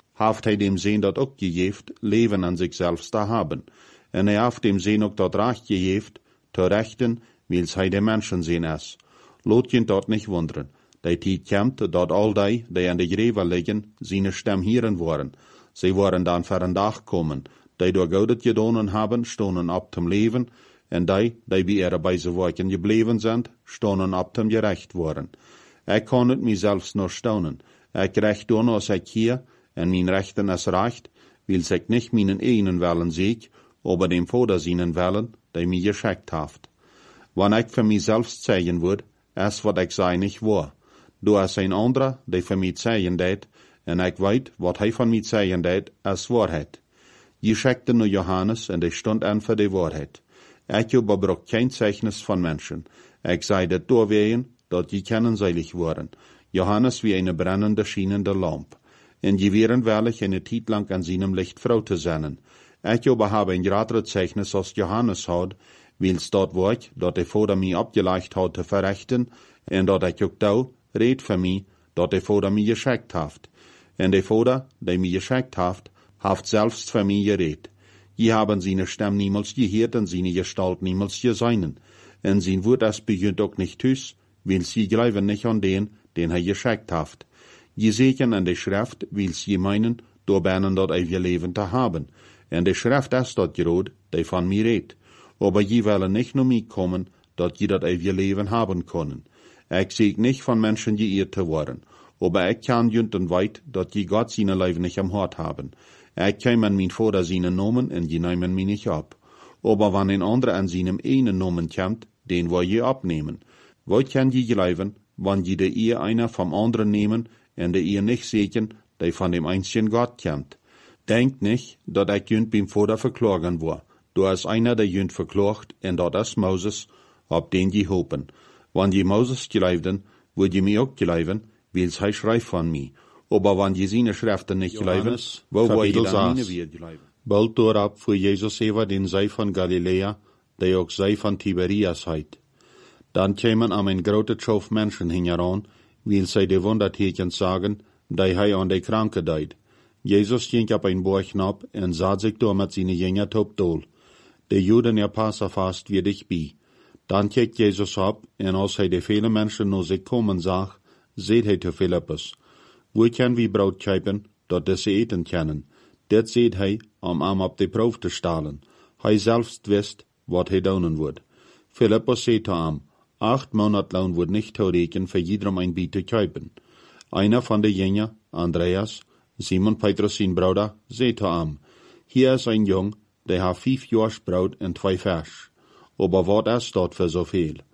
er dem Sehen dort auch gejeft, Leben an sich selbst da haben. Und er haft dem Sehen auch dort recht gejeft, zu rechten, wils er der Menschen sehen ist. Lot ihn dort nicht wundern. Die Tiet kämmt, dort all die an der Gräber liegen, seine Stimme hieren waren. Sie waren dann für ein Tag kommen, die durch Gott gedonen haben, stonden ab zum Leben, und die bei ihrer Beisewochen geblieben sind, stonden ab zum Gerecht worden. Ich kann nicht mich selbst noch staunen. Ich recht tun, als ich hier, und mein Rechten es reicht, will ich nicht meinen eigenen Willen sieg, aber dem Vater seinen Willen, der mir geschickt haft. Wenn ich für mich selbst zeigen würde, ist, was ich sei, nicht wahr. Du hast ein anderer, der für mich zeigen det, und ich weiß, was er von mir zeigen det, als Wahrheit. Je schickte nur Johannes, und ich stund an für die Wahrheit. Ich überbrach kein Zeichnis von Menschen. Ich sei det durchwehen, dat je kennenseilig waren. Johannes wie eine brennende, schienende Lampe. Und je wären wahrlich eine Zeit lang an seinem Licht Frau zu sein. Ich aber habe ein gratere Zeichnis als Johannes hat, wils dort war ich, dat der Vater mich abgeleicht hat zu verrechten, und dat ich auch da red für mich, dat der Vater mich geschickt haft. Und der Vater, der mich geschickt haft selbst für mich geredet. Je haben seine Stimme niemals gehört und seine Gestalt niemals gesehen. Und sein Wort es beginnt auch nicht hüs, weil sie glauben nicht an den er geschickt haft. Je sehen an der Schrift, weil sie meinen, durch Bernen dort ewige Leben zu haben. Und die Schrift ist dort gerot, die von mir redet. Aber je wollen nicht nur mich kommen, dat je dat ewige Leben haben können. Ich sehe nicht von Menschen geirrt zu worden, aber ich kann jünden weit, dat je Gott seine Leben nicht am Hort haben. Ich kann an mein Vater seinen Namen und je nehmen mich nicht ab. Aber wenn ein anderer an seinem einen Namen kommt, den will je abnehmen. Wo kann je glauben, wenn je der Ehe einer vom anderen nehmen und der Ehe nicht sehen, der von dem einzigen Gott kommt? Denkt nicht, dat ich jünd beim Vater verklagen war. Du hast einer, der jünd verklagt, und dat ist Moses, ob den je hopen. Wenn je Moses glaubten, würd je mir auch glauben, wils er schreibt von mir. Aber wenn je seine Schriften nicht glauben, wo wollt ihr dann meine wir glauben? Bald dorab fuhr Jesus über den See von Galiläa, der auch See von Tiberias heit. Dann kämen am ein großer Schauf Menschen hingeran, weil sie die Wundertierchen sagen, die an die Kranke deid. Jesus ging ab ein Burg ab und sah sich da mit seinen Jünger top dol. Die Juden ja Passa fast wie dich bi. Dann kijkt Jesus ab, und als die viele Menschen nur sich kommen sah, seht zu Philippus. Wo kann wir Brot kaufen, dat sie eten können? Dat seht am ab die Proef zu stellen. Selbst wisst, wat donen wird. Philippus seht am, 8 Monate lang wird nicht taurechen für jedem ein Biet zu kaufen. Einer von den Jünger, Andreas, Simon Petrus sein Bruder, seht am, hier ist ein Jung, der hat 5 Jahres Brot und 2 Fisch. Aber wat ist dort für so viel?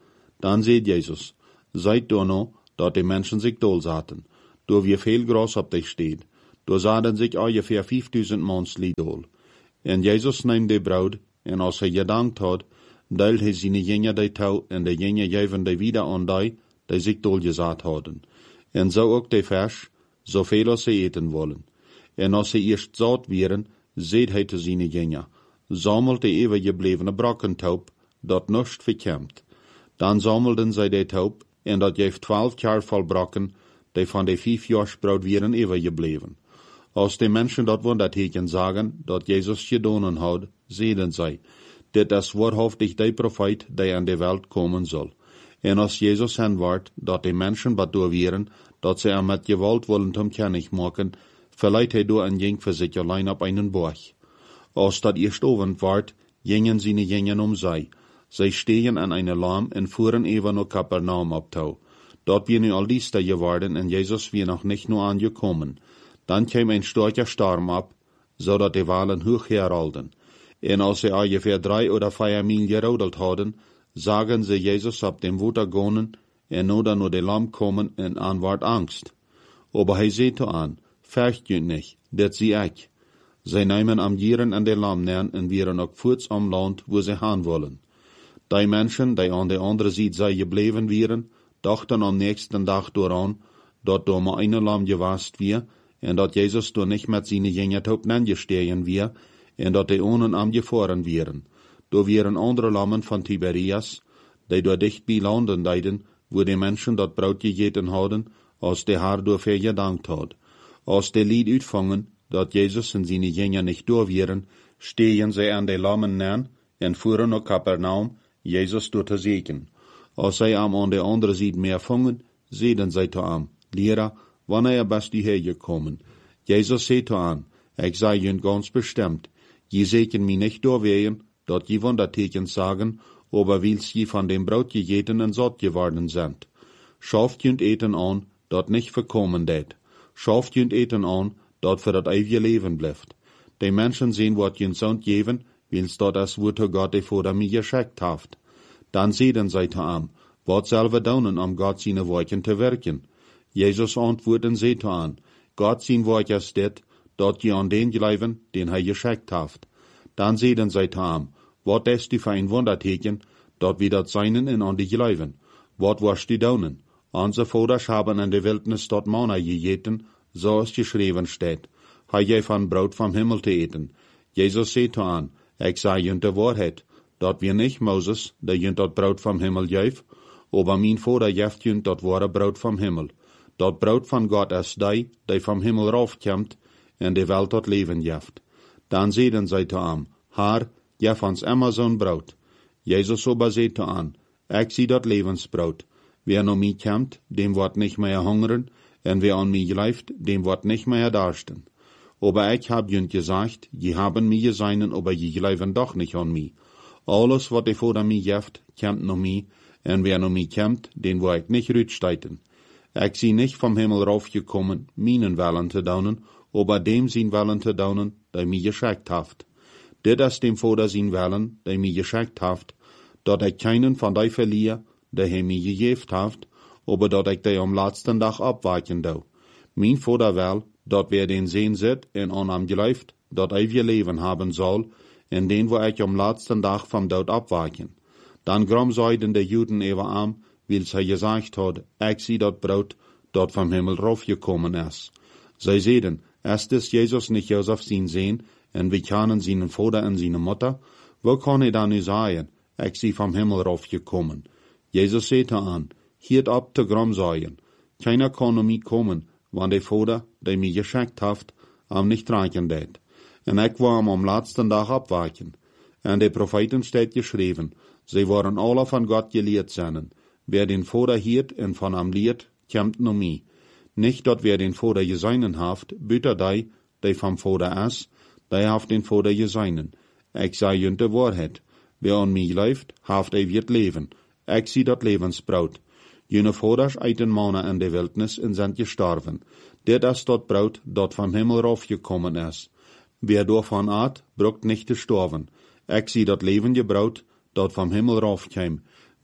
Dann seht Jesus, seid doch noch, dort die Menschen sich dol zaten, door wie viel Gras op dich steht, door zaten sich ungefähr 5000 Mannsli dol. En Jesus neemt de Braut, en als hij gedankt had, deilt hij zijn jenge die touw, en de jenge geven die wieder aan die zich dol gezet hadden. En zo ook de vers, zoveel als ze eten willen. En als ze eerst zat wären, zeet hij te zijn jenge, sammelt de eeuwig geblevene brakkentaub, dat nichts verkämmt. Dan sammelden zij de taub, en dat geeft 12 jaar vol brakken, die van de 5 Jahresbraut wären eeuwig gebleven. Als de mensen dat wonderteken sagen, dat Jezus gedonen had, zeiden zij, dit is waarhaftig de profeet die aan de welt komen zal. En als Jezus hen wordt, dat de mensen wat door wären, dat ze hem met gewalt willen zum kennig maken, verleiht hij door een jeng voor zich allein op einen borg. Als dat eerst ovend wordt, gingen zijn jengen om zij. Zij stehen aan eine Laam en fuhren even naar Kapernaum op touw. Dort wir nu al diester geworden en Jezus wir noch nicht nur angekommen. Dann kam ein starker Sturm ab, so dat die Walen hoch heralden. En als sie ungefähr 3 oder 4 Mil gerodelt hadden, sagen sie Jesus op dem Water gonen, en nu dan nur de Lamm kommen en aanwaard Angst. Aber hij zei to aan, fürcht je nicht, dat zie ik. Zij nemen am Gieren an de Lamm nähern en wären ook voorts am Land, wo sie gaan wollen. Die Menschen, die an de andere Seite sei gebleven wären, dachten am nächsten Tag dooraan, dat door maar eine Lamm gewast wir, en dat Jesus door nicht met seine Jünger taub nangestehen wir, en dat die ohnen am gefahren wären. Door wären andere Lammen von Tiberias, die door dicht bij landen deiden, wo die Menschen dat Braut gegeten hadden, als de haar door veel gedankt had. Als de Lied uitvangen, dat Jezus en seine Jünger nicht door wären, stehen sie an de Lammen nähern, en fuhren naar Kapernaum, Jesus door te zeken. Als zij am an de andere Seite meer vangen, zeiden zij te am, Lehrer, wanneer bist du hergekommen? Jesus zei te aan, ik zei jün ganz bestimmt, je zeken mich nicht doorwehen, dat je Wunderteken sagen, aber wils je van dem Braut gegeten en satt geworden sind. Schaft jünt eten an, dat nicht verkommen det. Schaft jünt eten an, dat für dat ewige Leben bleibt. Die Menschen sehen, wat jünt sunt geven, wils dat es Wort Gott die vor mir geschickt haft. Dann zeiden zij te am, wat zal we doen om Gott seine Werken te werken? Jesus antwoorden zei te aan, Gott sein Werk is dit, dat je aan den geloven, den hij geschickt haft. Dan zeiden zij te am, wat is die für ein Wunderteken, dat we dat seinen en aan die geloven? Wat was die doen? Onze vaders haben in de Wildnis dort Manna gegeten, so es geschreven steht. Hij geeft van Brood vom Himmel te eten. Jesus zei te aan, ik zei jünt de waarheid, dat wir nicht Moses, der jünt dat Brood vom Himmel geef, aber mein Vater geeft jünt dat wahre Brood vom Himmel. Dat Brood van Gott is die vom Himmel raufkommt, en de Welt dat Leben geeft. Dan zeiden zij te am, Haar, geef ons immer zo'n Brood. Jesus aber zei te aan, ik zie dat Lebensbrood. Wer no mij kommt, dem wordt nicht mehr hungern, en wer an mij gelooft, dem wordt nicht mehr darsten. Aber ich hab jünt gesagt, je haben mij geseinen, aber je geloven doch nicht an mij. Alles, wat de Vater mij geeft, kommt no mij, en wer no mij kommt, den wo ich nicht rütsteiten. Ich zie nicht vom Himmel raufgekommen, meinen Willen te daunen, aber dem sein Willen te daunen, der mij geschickt haft. Dit is dem Vater sein Willen, der mij geschickt haft, dat ich keinen von die verliere, der hij mij gegeft haft, aber dat ich die am letzten Tag abwaken dou. Mein Vater will, dat wer den sehen zit en an am geläuft, dat ewige Leben haben soll, en den wo ich am letzten Tag vom Tod abwaken. Dan grom zeiden de Juden even am, wils hij gesagt had, ik zie dat Brood, dat vom Himmel raufgekommen is. Zij zeiden, ist Jesus nicht Josef sein Sehn, en wir kennen seinen Vater en seine Mutter? Wo kann hij dan nu sagen, ik zie vom Himmel raufgekommen? Jesus sagte an, hiert ab te grom zeien. Keiner kann um mich kommen, wann der Vater, der mich geschickt haft, am nicht reichen det. En ik war am letzten Tag abwaken. En de Propheten steht geschrieben, sie waren alle von Gott gelehrt sein. Wer den Vater hiert en von am lehrt, kommt no mich. Nicht dort wer den Vater geseinen haft, büter die vom Vater is, die haft den Vater geseinen. Ich sei jünt de Wahrheit. Wer an mich läuft, haft wird leben. Ich zie dat Lebensbraut. Jene Vaders eiten Manna in de Wildnis en sind gestorven. Dit is dat Braut, dat vom Himmel raufgekommen is. Wer davon at, bruckt nicht zu sterben. Ich zie dat levende Braut, dat vom Himmel raufkäm.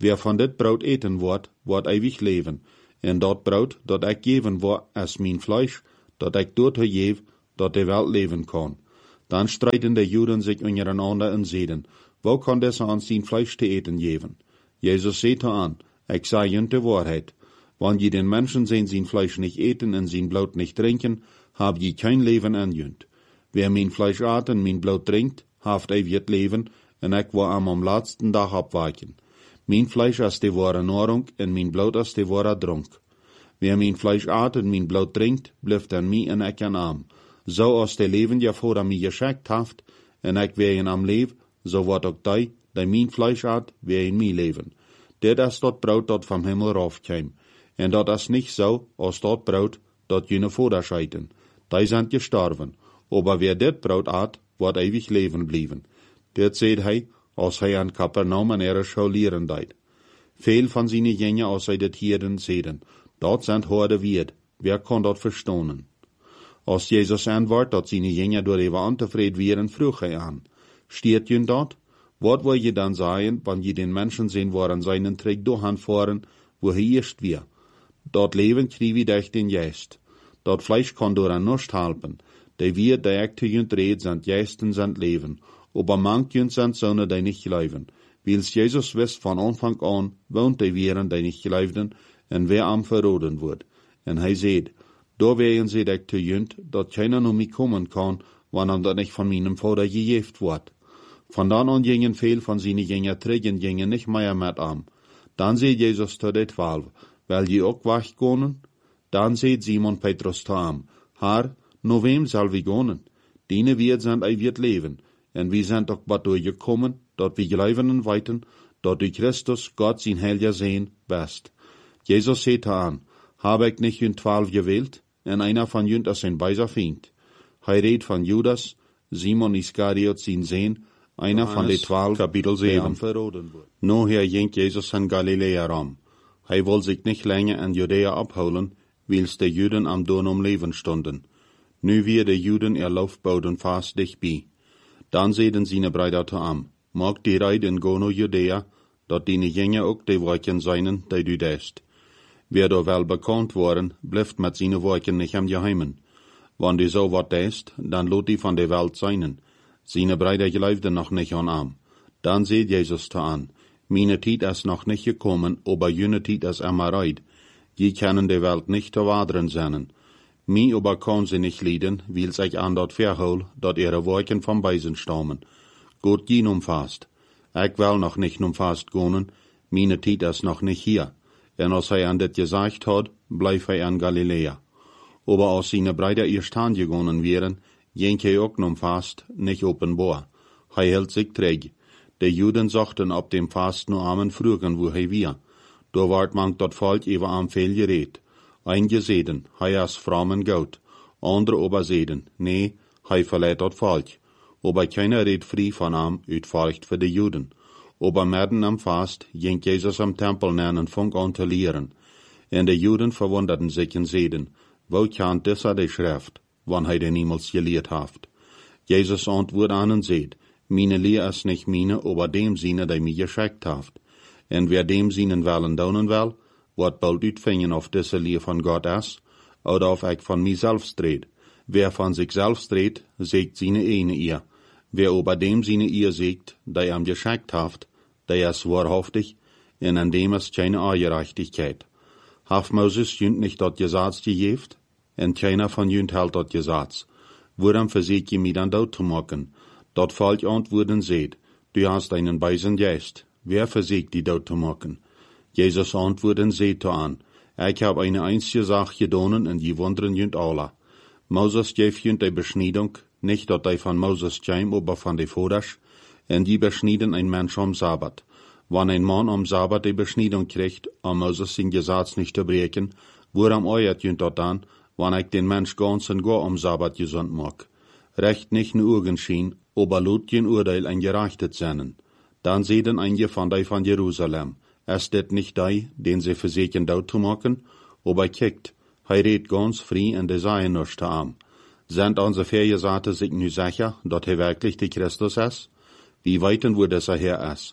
Wer von dit Brot eten wordt ewig leven. En dat brood dat ik geven wordt als mijn Fleisch, dat ik door te geef, dat de Welt leven kan. Dan streiten de Juden sich untereinander en zeiden, wo kan deze ons zijn Fleisch te eten geven? Jezus zei aan, ik zei jullie de waarheid. Wanneer je den Menschen zijn Fleisch nicht eten en zijn Blut nicht trinken, hab je kein Leben an junt. Wer mijn Fleisch eet en mijn Blut trinkt, haft ewig leven, en ik wil am laatsten dag opwaken. Mijn Fleisch is de ware Nahrung, en mijn Blut is de ware dronk. Wer mijn Fleisch eet en mijn Blut trinkt, blijft aan mij en ik aan am. Zo als de leven je voor aan mij geschickt haft, en ik weer in am leef, zo wordt ook die mijn Fleisch eet, weer in mij leven. Dit is dat brood dat van Himmel raufkwam. En dat is niet zo als dat brood dat jullie voorders eten. Die zijn gestorven. Aber wer dit brood eet, wordt ewig leven blijven. Dit zei hij, als hij aan Kapernaum en ihre Schau lehren deed. Veel van zijn jenge als hij dit hierden zeiden, dat zijn hoorde weerd, wer kan dat verstonen? Als Jezus antwoordt dat zijn jenge door even ontevreden wären, vroeg hij aan, steht jün dat? Wat wil je dan zeggen, wanneer je den Menschen sehen waren seinen Trick durchfahren, wo hij eerst weer? Dat leven krieg wie durch den Geist. Dat Fleisch kann door an nichts helpen. Die wir, die ik te junt red, sind Geisten, sind Leben. Aber manchen sind Söhne, die nicht leben. Wils Jesus wist von Anfang an, wohnt die wären, die nicht leiden, en wer am verroden wird. En hij zei, da wären sie ik te junt, dat keiner nur mich kommen kann, wann dat nicht von meinem Vater gejeft wird. Von dann an gingen viel von seinen Jünger trägen gingen nicht mehr mit am. Dann seht Jesus zu den 12, weil je auch wach gehen? Dann seht Simon Petrus zu am, Herr, no wem soll wir gehen? Dine wir sind wird leben, en wir sind doch bad durchgekommen, dort wir glauben und weiten, dort durch Christus Gott sein Heiliger sehen, best. Jesus seht an, habe ich nicht jünd 12 gewählt, en einer von jünd ist ein beiser Feind. Hij redt von Judas, Simon Iskariot sein Sehn, einer von den 12, Kapitel 7. Noher ging Jesus in Galiläa rum. Hij will sich nicht länger in Judäa abholen, wils de Juden am Don Leben stunden. Nu wir de Juden ihr Laufboden fast dicht bei. Dann sehen seine Brüder zu am, mag die Reid in Gono Judäa, dort die Jünger auch die Worken seinen, die du dest. Wer da wel bekannt worden, bleibt mit seine Worken nicht am Geheimen. Wann die so wat dest, dann lot die von der Welt seinen. Seine Brüder glaubten noch nicht an am. Dann seht Jesus zu an, meine Tiet ist noch nicht gekommen, aber jene Tiet ist immer reid. Je können die Welt nicht zu wadern sein. Mi aber kann sie nicht leiden, weil sich an dort verhol, dort ihre Worken vom Beisen stammen. Gott gehen umfasst. Ich will noch nicht umfasst gehen, meine Tiet ist noch nicht hier. Und als er an das gesagt hat, bleib er an Galiläa. Aber als seine Brüder erst angegangen wären, ging er auch umfasst, nicht offenbar. Er hält sich träg. Die Juden sagten ab dem Fast nur Amen frügen, wo er war. Da ward man dort Volk über am viel geredet. Einige seiden, er ist fromm und gut. Andere aber seiden, nee, er verleiht dort Volk. Aber keiner redet frei von ihm, uit Furcht für die Juden. Aber mitten am Fast ging Jesus am Tempel nähen und fang an zu lehren. Und die Juden verwunderten sich und seiden, wo kennt dieser die Schrift, wann er den niemals gelehrt haft? Jesus antwortet an und seht, meine Lehr ist nicht meine, aber dem Sinne, der mich geschickt haft. Und wer dem Sinnen wollen daunen will, wird bald uitvingen auf diese Lehr von Gott ist, oder auf ich von mir selbst red. Wer von sich selbst redt, sägt seine eine ihr. Wer aber dem seine ihr sägt, der am geschickt haft, der ist wahrhaftig, und an dem ist keine Ungerechtigkeit. Haft Moses jünd nicht dort Gesetz gegeft, und keiner von jünd hält dort Gesetz. Woran verseht je mich dann dort zu machen? Dort Volk antworten seht, du hast einen beisen Geist. Wer versägt die dort zu machen? Jesus antworten seht an, ich hab eine einzige Sache gedonen, und die wundern jünd alle. Moses gef jünd die Beschneidung, nicht dort die von Moses käm, aber von die Voders, und die beschnieden ein Mensch am Sabbat. Wann ein Mann am Sabbat die Beschneidung kriegt, am Moses sein Gesetz nicht zu brechen, woran euert jünd dort an, wann ich den Mensch ganz und gar am Sabbat gesund mag. Recht nicht nur irgendschien, aber lot kein Urteil ein gerechtet seinen. Dann sehen einige von die von Jerusalem, ist det nicht die, den sie versuchen dort zu machen, aber kickt, redt ganz frei und die seien nicht am. Sind unsere Vergesagte sich nu sicher, dass wirklich die Christus ist? Wie weiten wo dieser Herr ist?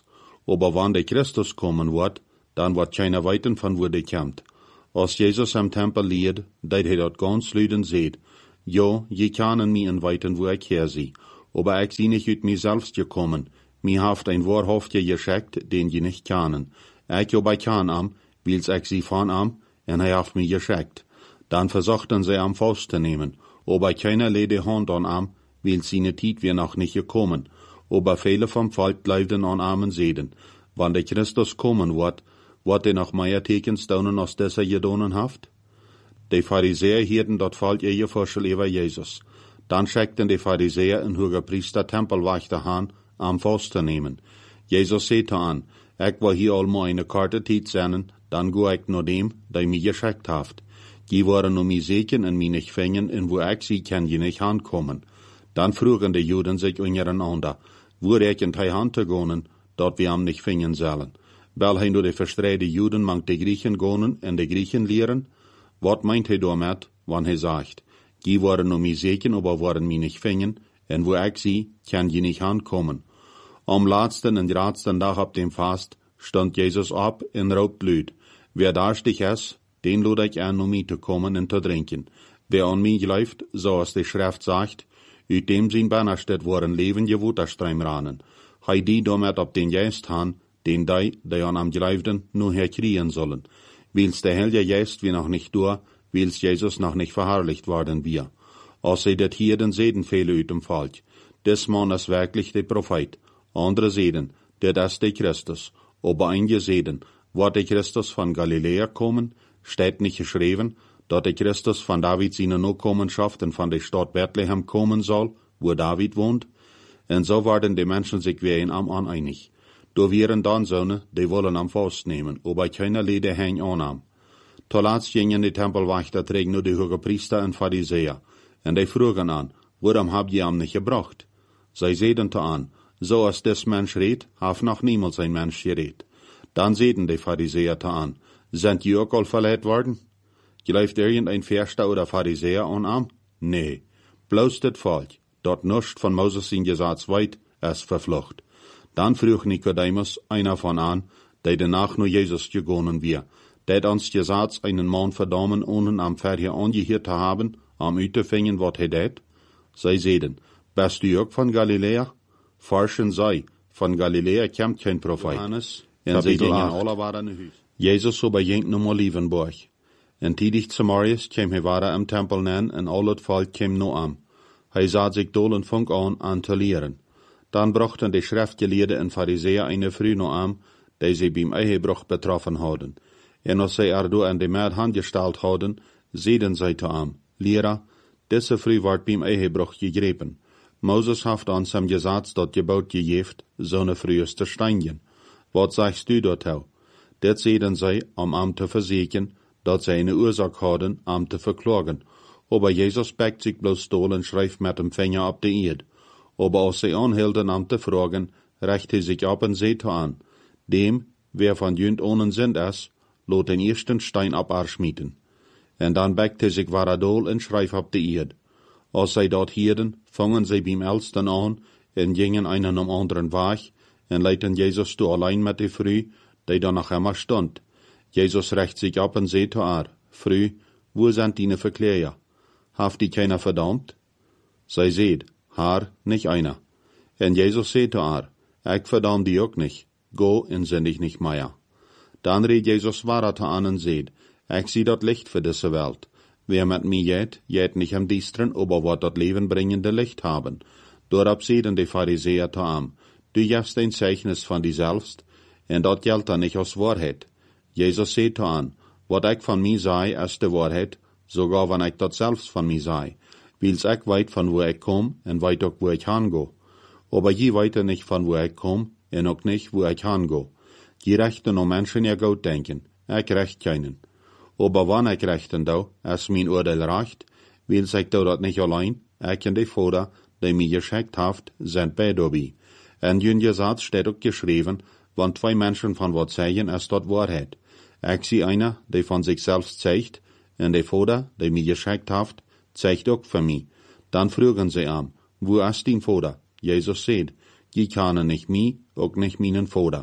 Aber wann der Christus kommen wird, dann wird keiner weiten von wo der kommt. Als Jesus am Tempel lied, dat hij dort ganz lüden seht, jo, je kanen mi en weiten wo ich her sie, aber ich sie nicht ut mi selbst gekommen, mi haft ein wahrhaftig geschickt, den je nicht kanen. Ich jo bei kan am, wils ich sie von am, en hij haft mi geschickt. Dann versuchten sie am Faust zu nehmen, aber keiner lede Hand an am, wils sie ne Tiet wir noch nicht gekommen, aber viele vom Volk bleibten an armen Seden. Wann der Christus kommen wird er noch mehr Teken staunen als dieser gedonen haft? Die Pharisäer hielten dort Volk ihr Vorschel über Jesus. Dann schickten die Pharisäer en hoge Priester Tempelwächter an, am Faust zu nehmen. Jesus sagte an, ich will hier allmal eine Karte Tiet senden, dann go ich nur dem, der mich geschickt haft. Die waren nur mi seken en mi nicht fängen, en wo ich sie kann je nicht ankommen. Dann frugen die Juden sich untereinander, wo ich in die Hand gehen, dort wir am nicht fängen sollen. Weil hij nur de verstreide Juden mangt de Griechen gonen en de Griechen lehren? Wat meint hij damit, wann hij sagt, die waren nur mi seken, aber waren mi nicht fängen, en wo ich sie, kann je nicht ankommen. Am laatsten en raadsten Tag ab dem Fast stand Jesus ab en raubt Blut. Wer darstig ist, den lud ich an, um mi zu kommen en zu trinken. Wer an mi läuft, so als die Schrift sagt, ut dem sin Bannerstedt waren levende Waterstreim ranen. Hij die damit ab den Geist han, den die an am Gleifden nur herkriegen sollen. Wils der Heilige Geist wie noch nicht durch, wils Jesus noch nicht verherrlicht worden wir. Als sie det hier den Seden fehle ut dem Volk. Des Mann ist wirklich der Prophet. Andere Seden, der das der Christus. Aber einige Seden, wird der Christus von Galiläa kommen, steht nicht geschrieben, dass der Christus von David seine Nachkommenschaft und von der Stadt Bethlehem kommen soll, wo David wohnt. Und so waren die Menschen sich wie ein am einig. Da wären dann Söhne, die wollen am Faust nehmen, aber keiner Lede häng anam. Zuletzt gingen die Tempelwächter trägen nur die Hohepriester und Pharisäer. Und die frugen an, warum habt ihr am nicht gebracht? Sie sehten an, so als des Mensch redt, haf noch niemals ein Mensch geredt. Dann sehten die Pharisäer an, sind die auch all verleiht worden? Gleift irgendein Verster oder Pharisäer an? Nee, bloß das Volk, dort nischt von Moses in Gesetz weit, es verflucht. Dann frug Nikodemus, einer von an, der danach nur Jesus gegonnen wir, der uns Gesetz einen Mann verdammen, ohne am Pferd angehört zu haben, am Utefingen, wat he det? Sie sehden, bist du auch von Galiläa? Forschen sei, von Galiläa kommt kein Prophet. Johannes, en sie gingen alle waren in Hus. Jesus aber ging um Olivenburg. En tidig zu Marius käm he ware am Tempel nen, en al het Volk käm no am. Hij sah sich dolen funk an zu lehren. Dann brachten die Schriftgelehrten en Pharisäer eine Früh no am, die sie beim Ehebruch betroffen hadden. En als sie erdo an die Mäd handgestellt hadden, sehden sie zu am, Lehrer, diese Früh ward beim Ehebruch gegrepen. Moses haft uns am Gesetz dort Gebot gegeft, so ne Früh ist zu steinigen. Wat sagst du dort hau? Det sehden sie, am zu versichern, dat sie eine Ursache hadden, zu verklagen. Aber Jesus backt sich bloß stol und schreift mit dem Finger ab die Erde. Aber als sie anhielten, zu fragen, recht hij sich ab und sehte an, dem, wer von jünd ohne Sinn ist, lot den ersten Stein ab schmieden. En dann backt hij sich waradol und schreift ab die Erde. Als sie dort hielten, fangen sie beim Ältesten an, und gingen einen am anderen Weg, und leiten Jesus du allein mit die Früh, die da noch immer stund. Jesus recht sich ab und sehte Früh, wo sind deine Verkläger? Haft die keiner verdammt? Sie seht, nicht einer. En Jesus sehte ich verdamm die auch nicht, go und sind ich nicht mehr. Dann redt Jesus weiter an und seht, ich sieh dort Licht für diese Welt. Wer mit mir jet nicht am Diestren, aber wird dort lebenbringende Licht haben. Dorab sehten die Pharisäer am, du gibst ein Zeichnis von dir selbst, und dort gilt dann nicht als Wahrheit. Jesus sehte an, wat ich von mir sei, ist die Wahrheit, sogar wenn ich dort selbst von mir sei. Wils ich weit von wo ich komm, und weit auch wo ich hango. Aber je weiter nicht von wo ich komm, und auch nicht wo ich hango. Je rechten no Menschen ja gut denken, ich recht keinen. Aber wann ich rechten da, ist mein Urteil recht, wils ich da dort nicht allein, ich und die Vater, die mir geschickt haft, sind bei dabei. En jün Gesetz steht auch geschrieben, wann zwei Menschen von wat sagen, ist dort Wahrheit. Ich sie einer, der von sich selbst zeigt, und der Vater, der mir geschickt haft, zeigt auch für mich. Dann fragen sie an, wo ist dein Vater? Jesus sagt, die kennen nicht mich, auch nicht meinen Vater.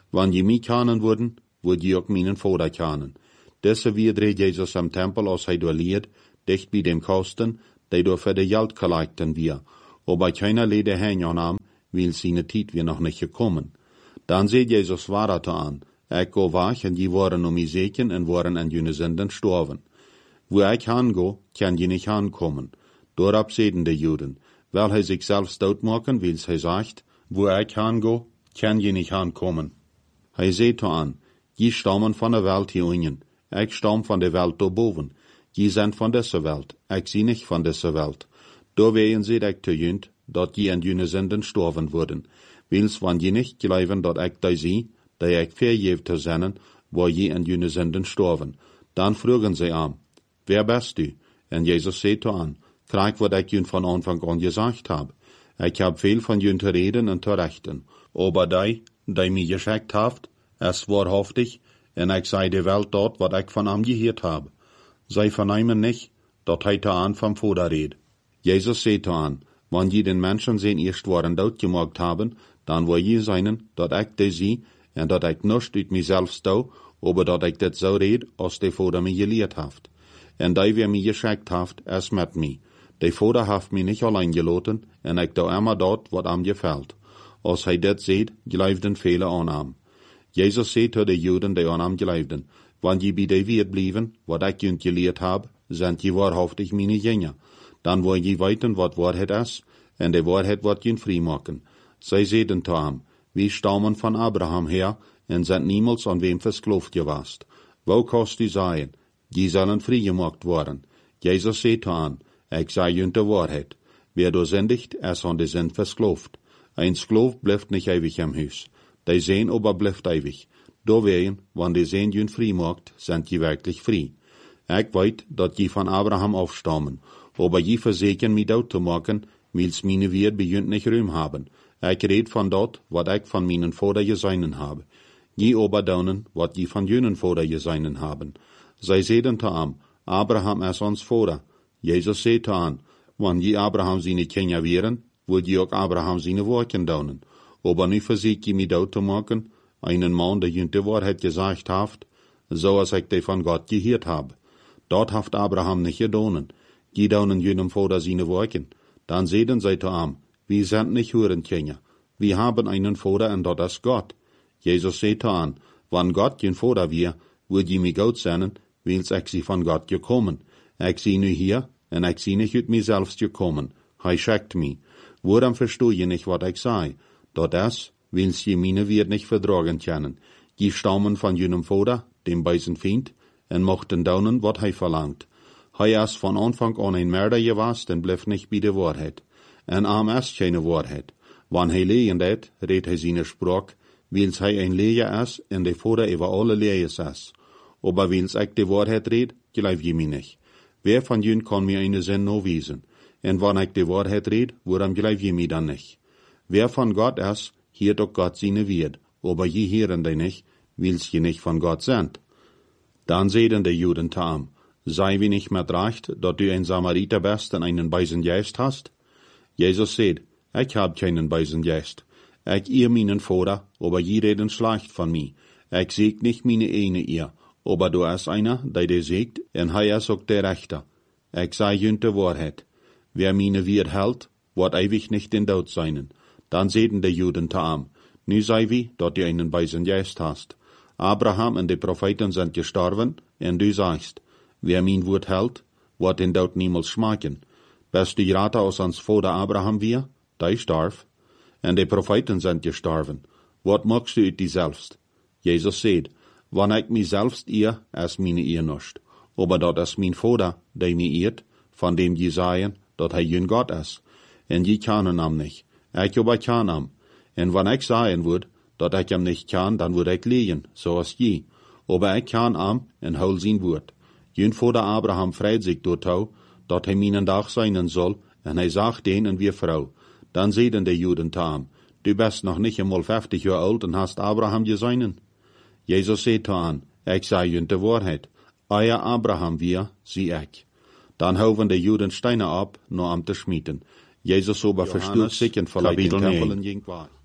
Wann je mich kennen würden, würd je auch meinen Vater kennen. Desse dreht Jesus am Tempel, als hij door leert, dicht bij dem Kosten, die door für de Geld gelagten wir. Aber keiner lede hen an am, weil seine Tijd wir noch nicht gekommen. Dann seht Jesus weiter an, ich go weg, en die waren um mich seken en waren an jene Sünden storven. Wo ich hango, kann je nicht ankommen. Dorab seden de Juden, weil hij sich selbst doodmaken, weil hij sagt, wo ich hango, kann je nicht ankommen. Hij seht an, je stammen von der Welt hier unten, ich stamm von der Welt daarboven. Je sind von dieser Welt, ich sie nicht von dieser Welt. Da wehen sie dich te jünd, dat je an jene Sünden storven würden. Wils wann je nicht glauben, dat ich da sie, da ich vergeeft te sennen, wo je an jene Sünden storven. Dann fragen sie an, wer bist du? En Jesus sagt an, krijg wat ich jün von Anfang an gesagt hab. Ich hab viel von jün te reden und te rechten. Aber die mir geschickt haft, es wahrhaftig, en ich sei de Welt dort, wat ich von am gehört hab. Sei vernehmen nicht, dat hij te an vom Vater red. Jesus sagt an, wann je den Menschen sehen erst waren dort gemacht haben, dann wo je seinen, dat ich de sie, en dat ich nicht uit mich selbst do, aber dat ich dat so red, als de Vater mir gelehrt haft. En die wer mir geschickt haft, es mit mir. De Vater haft mich nicht allein gelaten, en ich do immer dort, wat am gefällt. Als hij dat seht, geloofden vele an am. Jesus sagt zu de Juden, die an am geloofden, wann je bij de Wert blieben, wat ich jünd gelehrt hab, sind je wahrhaftig meine Jünger. Dann wo je weiten, wat Wahrheit is, en de Wahrheit wat jünd frei machen. Zij zeiden zu ham, wir stammen von Abraham her, en sind niemals an wem versklavt gewast. Wo kannst du sagen, die sollen frei gemacht worden? Jesus sagt an, ich sei jünd de Wahrheit. Wer du sündigt, es an de Sünd versklavt. Ein Sklav bleibt nicht ewig im Haus. Die sehen aber bleibt ewig. Da wehen, wann die sehen jün frei macht, sind die wirklich frei. Ich weiß, dat die von Abraham aufstammen, aber die verseken mich dort zu machen, weil's meine Wert beginnt nicht Ruhm haben. Ich red von dort, wat ich von meinen Vater geseinen habe. Die aber daunen, wat die von jünen Vater geseinen haben. Sei sehen zu am, Abraham ist uns Vater. Jesus sagt an, wann die Abraham seine Kinder wären, würd die auch Abraham seine Worten daunen. Aber nu versek je mich dort zu machen, einen Mann, der jünt die Wahrheit gesagt haft, so als ich die von Gott gehört hab. Dort haft Abraham nicht gedonen. Die daunen jünem Vater seine Worten. Dann sehen sie zu am, wir sind nicht Hurenkinder. Wir haben einen Vater und dort ist Gott. Jesus sagt an, wann Gott jün Vater wir, würd je mich Gott senden, weil's ich sie von Gott gekommen. Ich sie nu hier, und ich sie nicht ut mir selbst gekommen. Hij schickt mich. Woran versteh je nicht, wat ich sei? Dort ist, weil's je meine Wert nicht vertragen können. Die stammen von jünem Vater, dem bösen Feind, und mochten daunen, wat hij verlangt. Hij ist von Anfang an ein Mörder gewesen, und bleef nicht bei der Wahrheit. En arm ist keine Wahrheit. Wann hij lehen het, redt hij seine Sprach, weil's hij ein Lehrer ist, und der Vater über alle Lehrers ist. Aber weil's ich die Wahrheit red, glaub je mich nicht. Wer von jün kann mir eine Sinn no wiesen? Und wann ich die Wahrheit red, woran glaub je mich dann nicht? Wer von Gott ist, hiert doch Gott seine Wert, aber je hören die nicht, weil's je nicht von Gott sind. Dann sehen die Juden tam, sei wie nicht mehr recht, dat du ein Samariter bist und einen bösen Geist hast? Jesus sagt, ich hab keinen bösen Geist. Ich ihr meinen Vater, aber je reden schlecht von mir. Ich sieg nicht meine eine ihr, aber du ist einer, der dir siegt, und er ist auch der Rechter. Ich sei jünt die Wahrheit. Wer meine Wert hält, wird ewig nicht in Tod sein. Dann sehen die Juden tam, nu sei wie, dat du einen bösen Geist hast. Abraham und die Propheten sind gestorben, und du sagst, wer mein Wort hält, wird den Tod niemals schmecken. Bist du gerade aus ans Vater Abraham wir, der starb, und die Propheten sind gestorben. Wat magst du die selbst? Jesus sagt, wann ich mich selbst ihr, ist meine ihr nicht. Aber dat ist mein Vater, der mich irrt, von dem je sagen, dat hij jün Gott ist. Und je kennen am nicht. Ich aber kann am. Und wenn ich sagen würd, dat ich am nicht kann, dann würd ich lehen, so ist je. Aber ich kann am, und hol sein Wort. Jün Vater Abraham freit sich dort auch, dat hij meinen Dach sein soll, und hij sagt den und wir Frau. Dann sehen die Juden tam, du bist noch nicht einmal 50 Jahre alt und hast Abraham geseinen. Jesus sagt an, ich sei jün die Wahrheit. Euer Abraham wir, sie ich. Dann hauven die Juden Steine ab, nur am zu schmieden. Jesus aber verstut sich und verleiht den Tempel in Jingwar.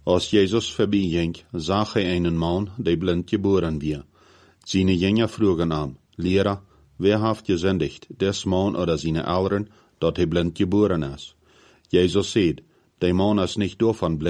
Als Jesus vorbeiging, zag hij einen Mann, der blind geboren war. Seine Jünger frugen ihm, Lehrer, wer haft gesündigt, des Mann oder seine Eltern, dat hij blind geboren ist? Jesus sagt, der Mann ist nicht davon blind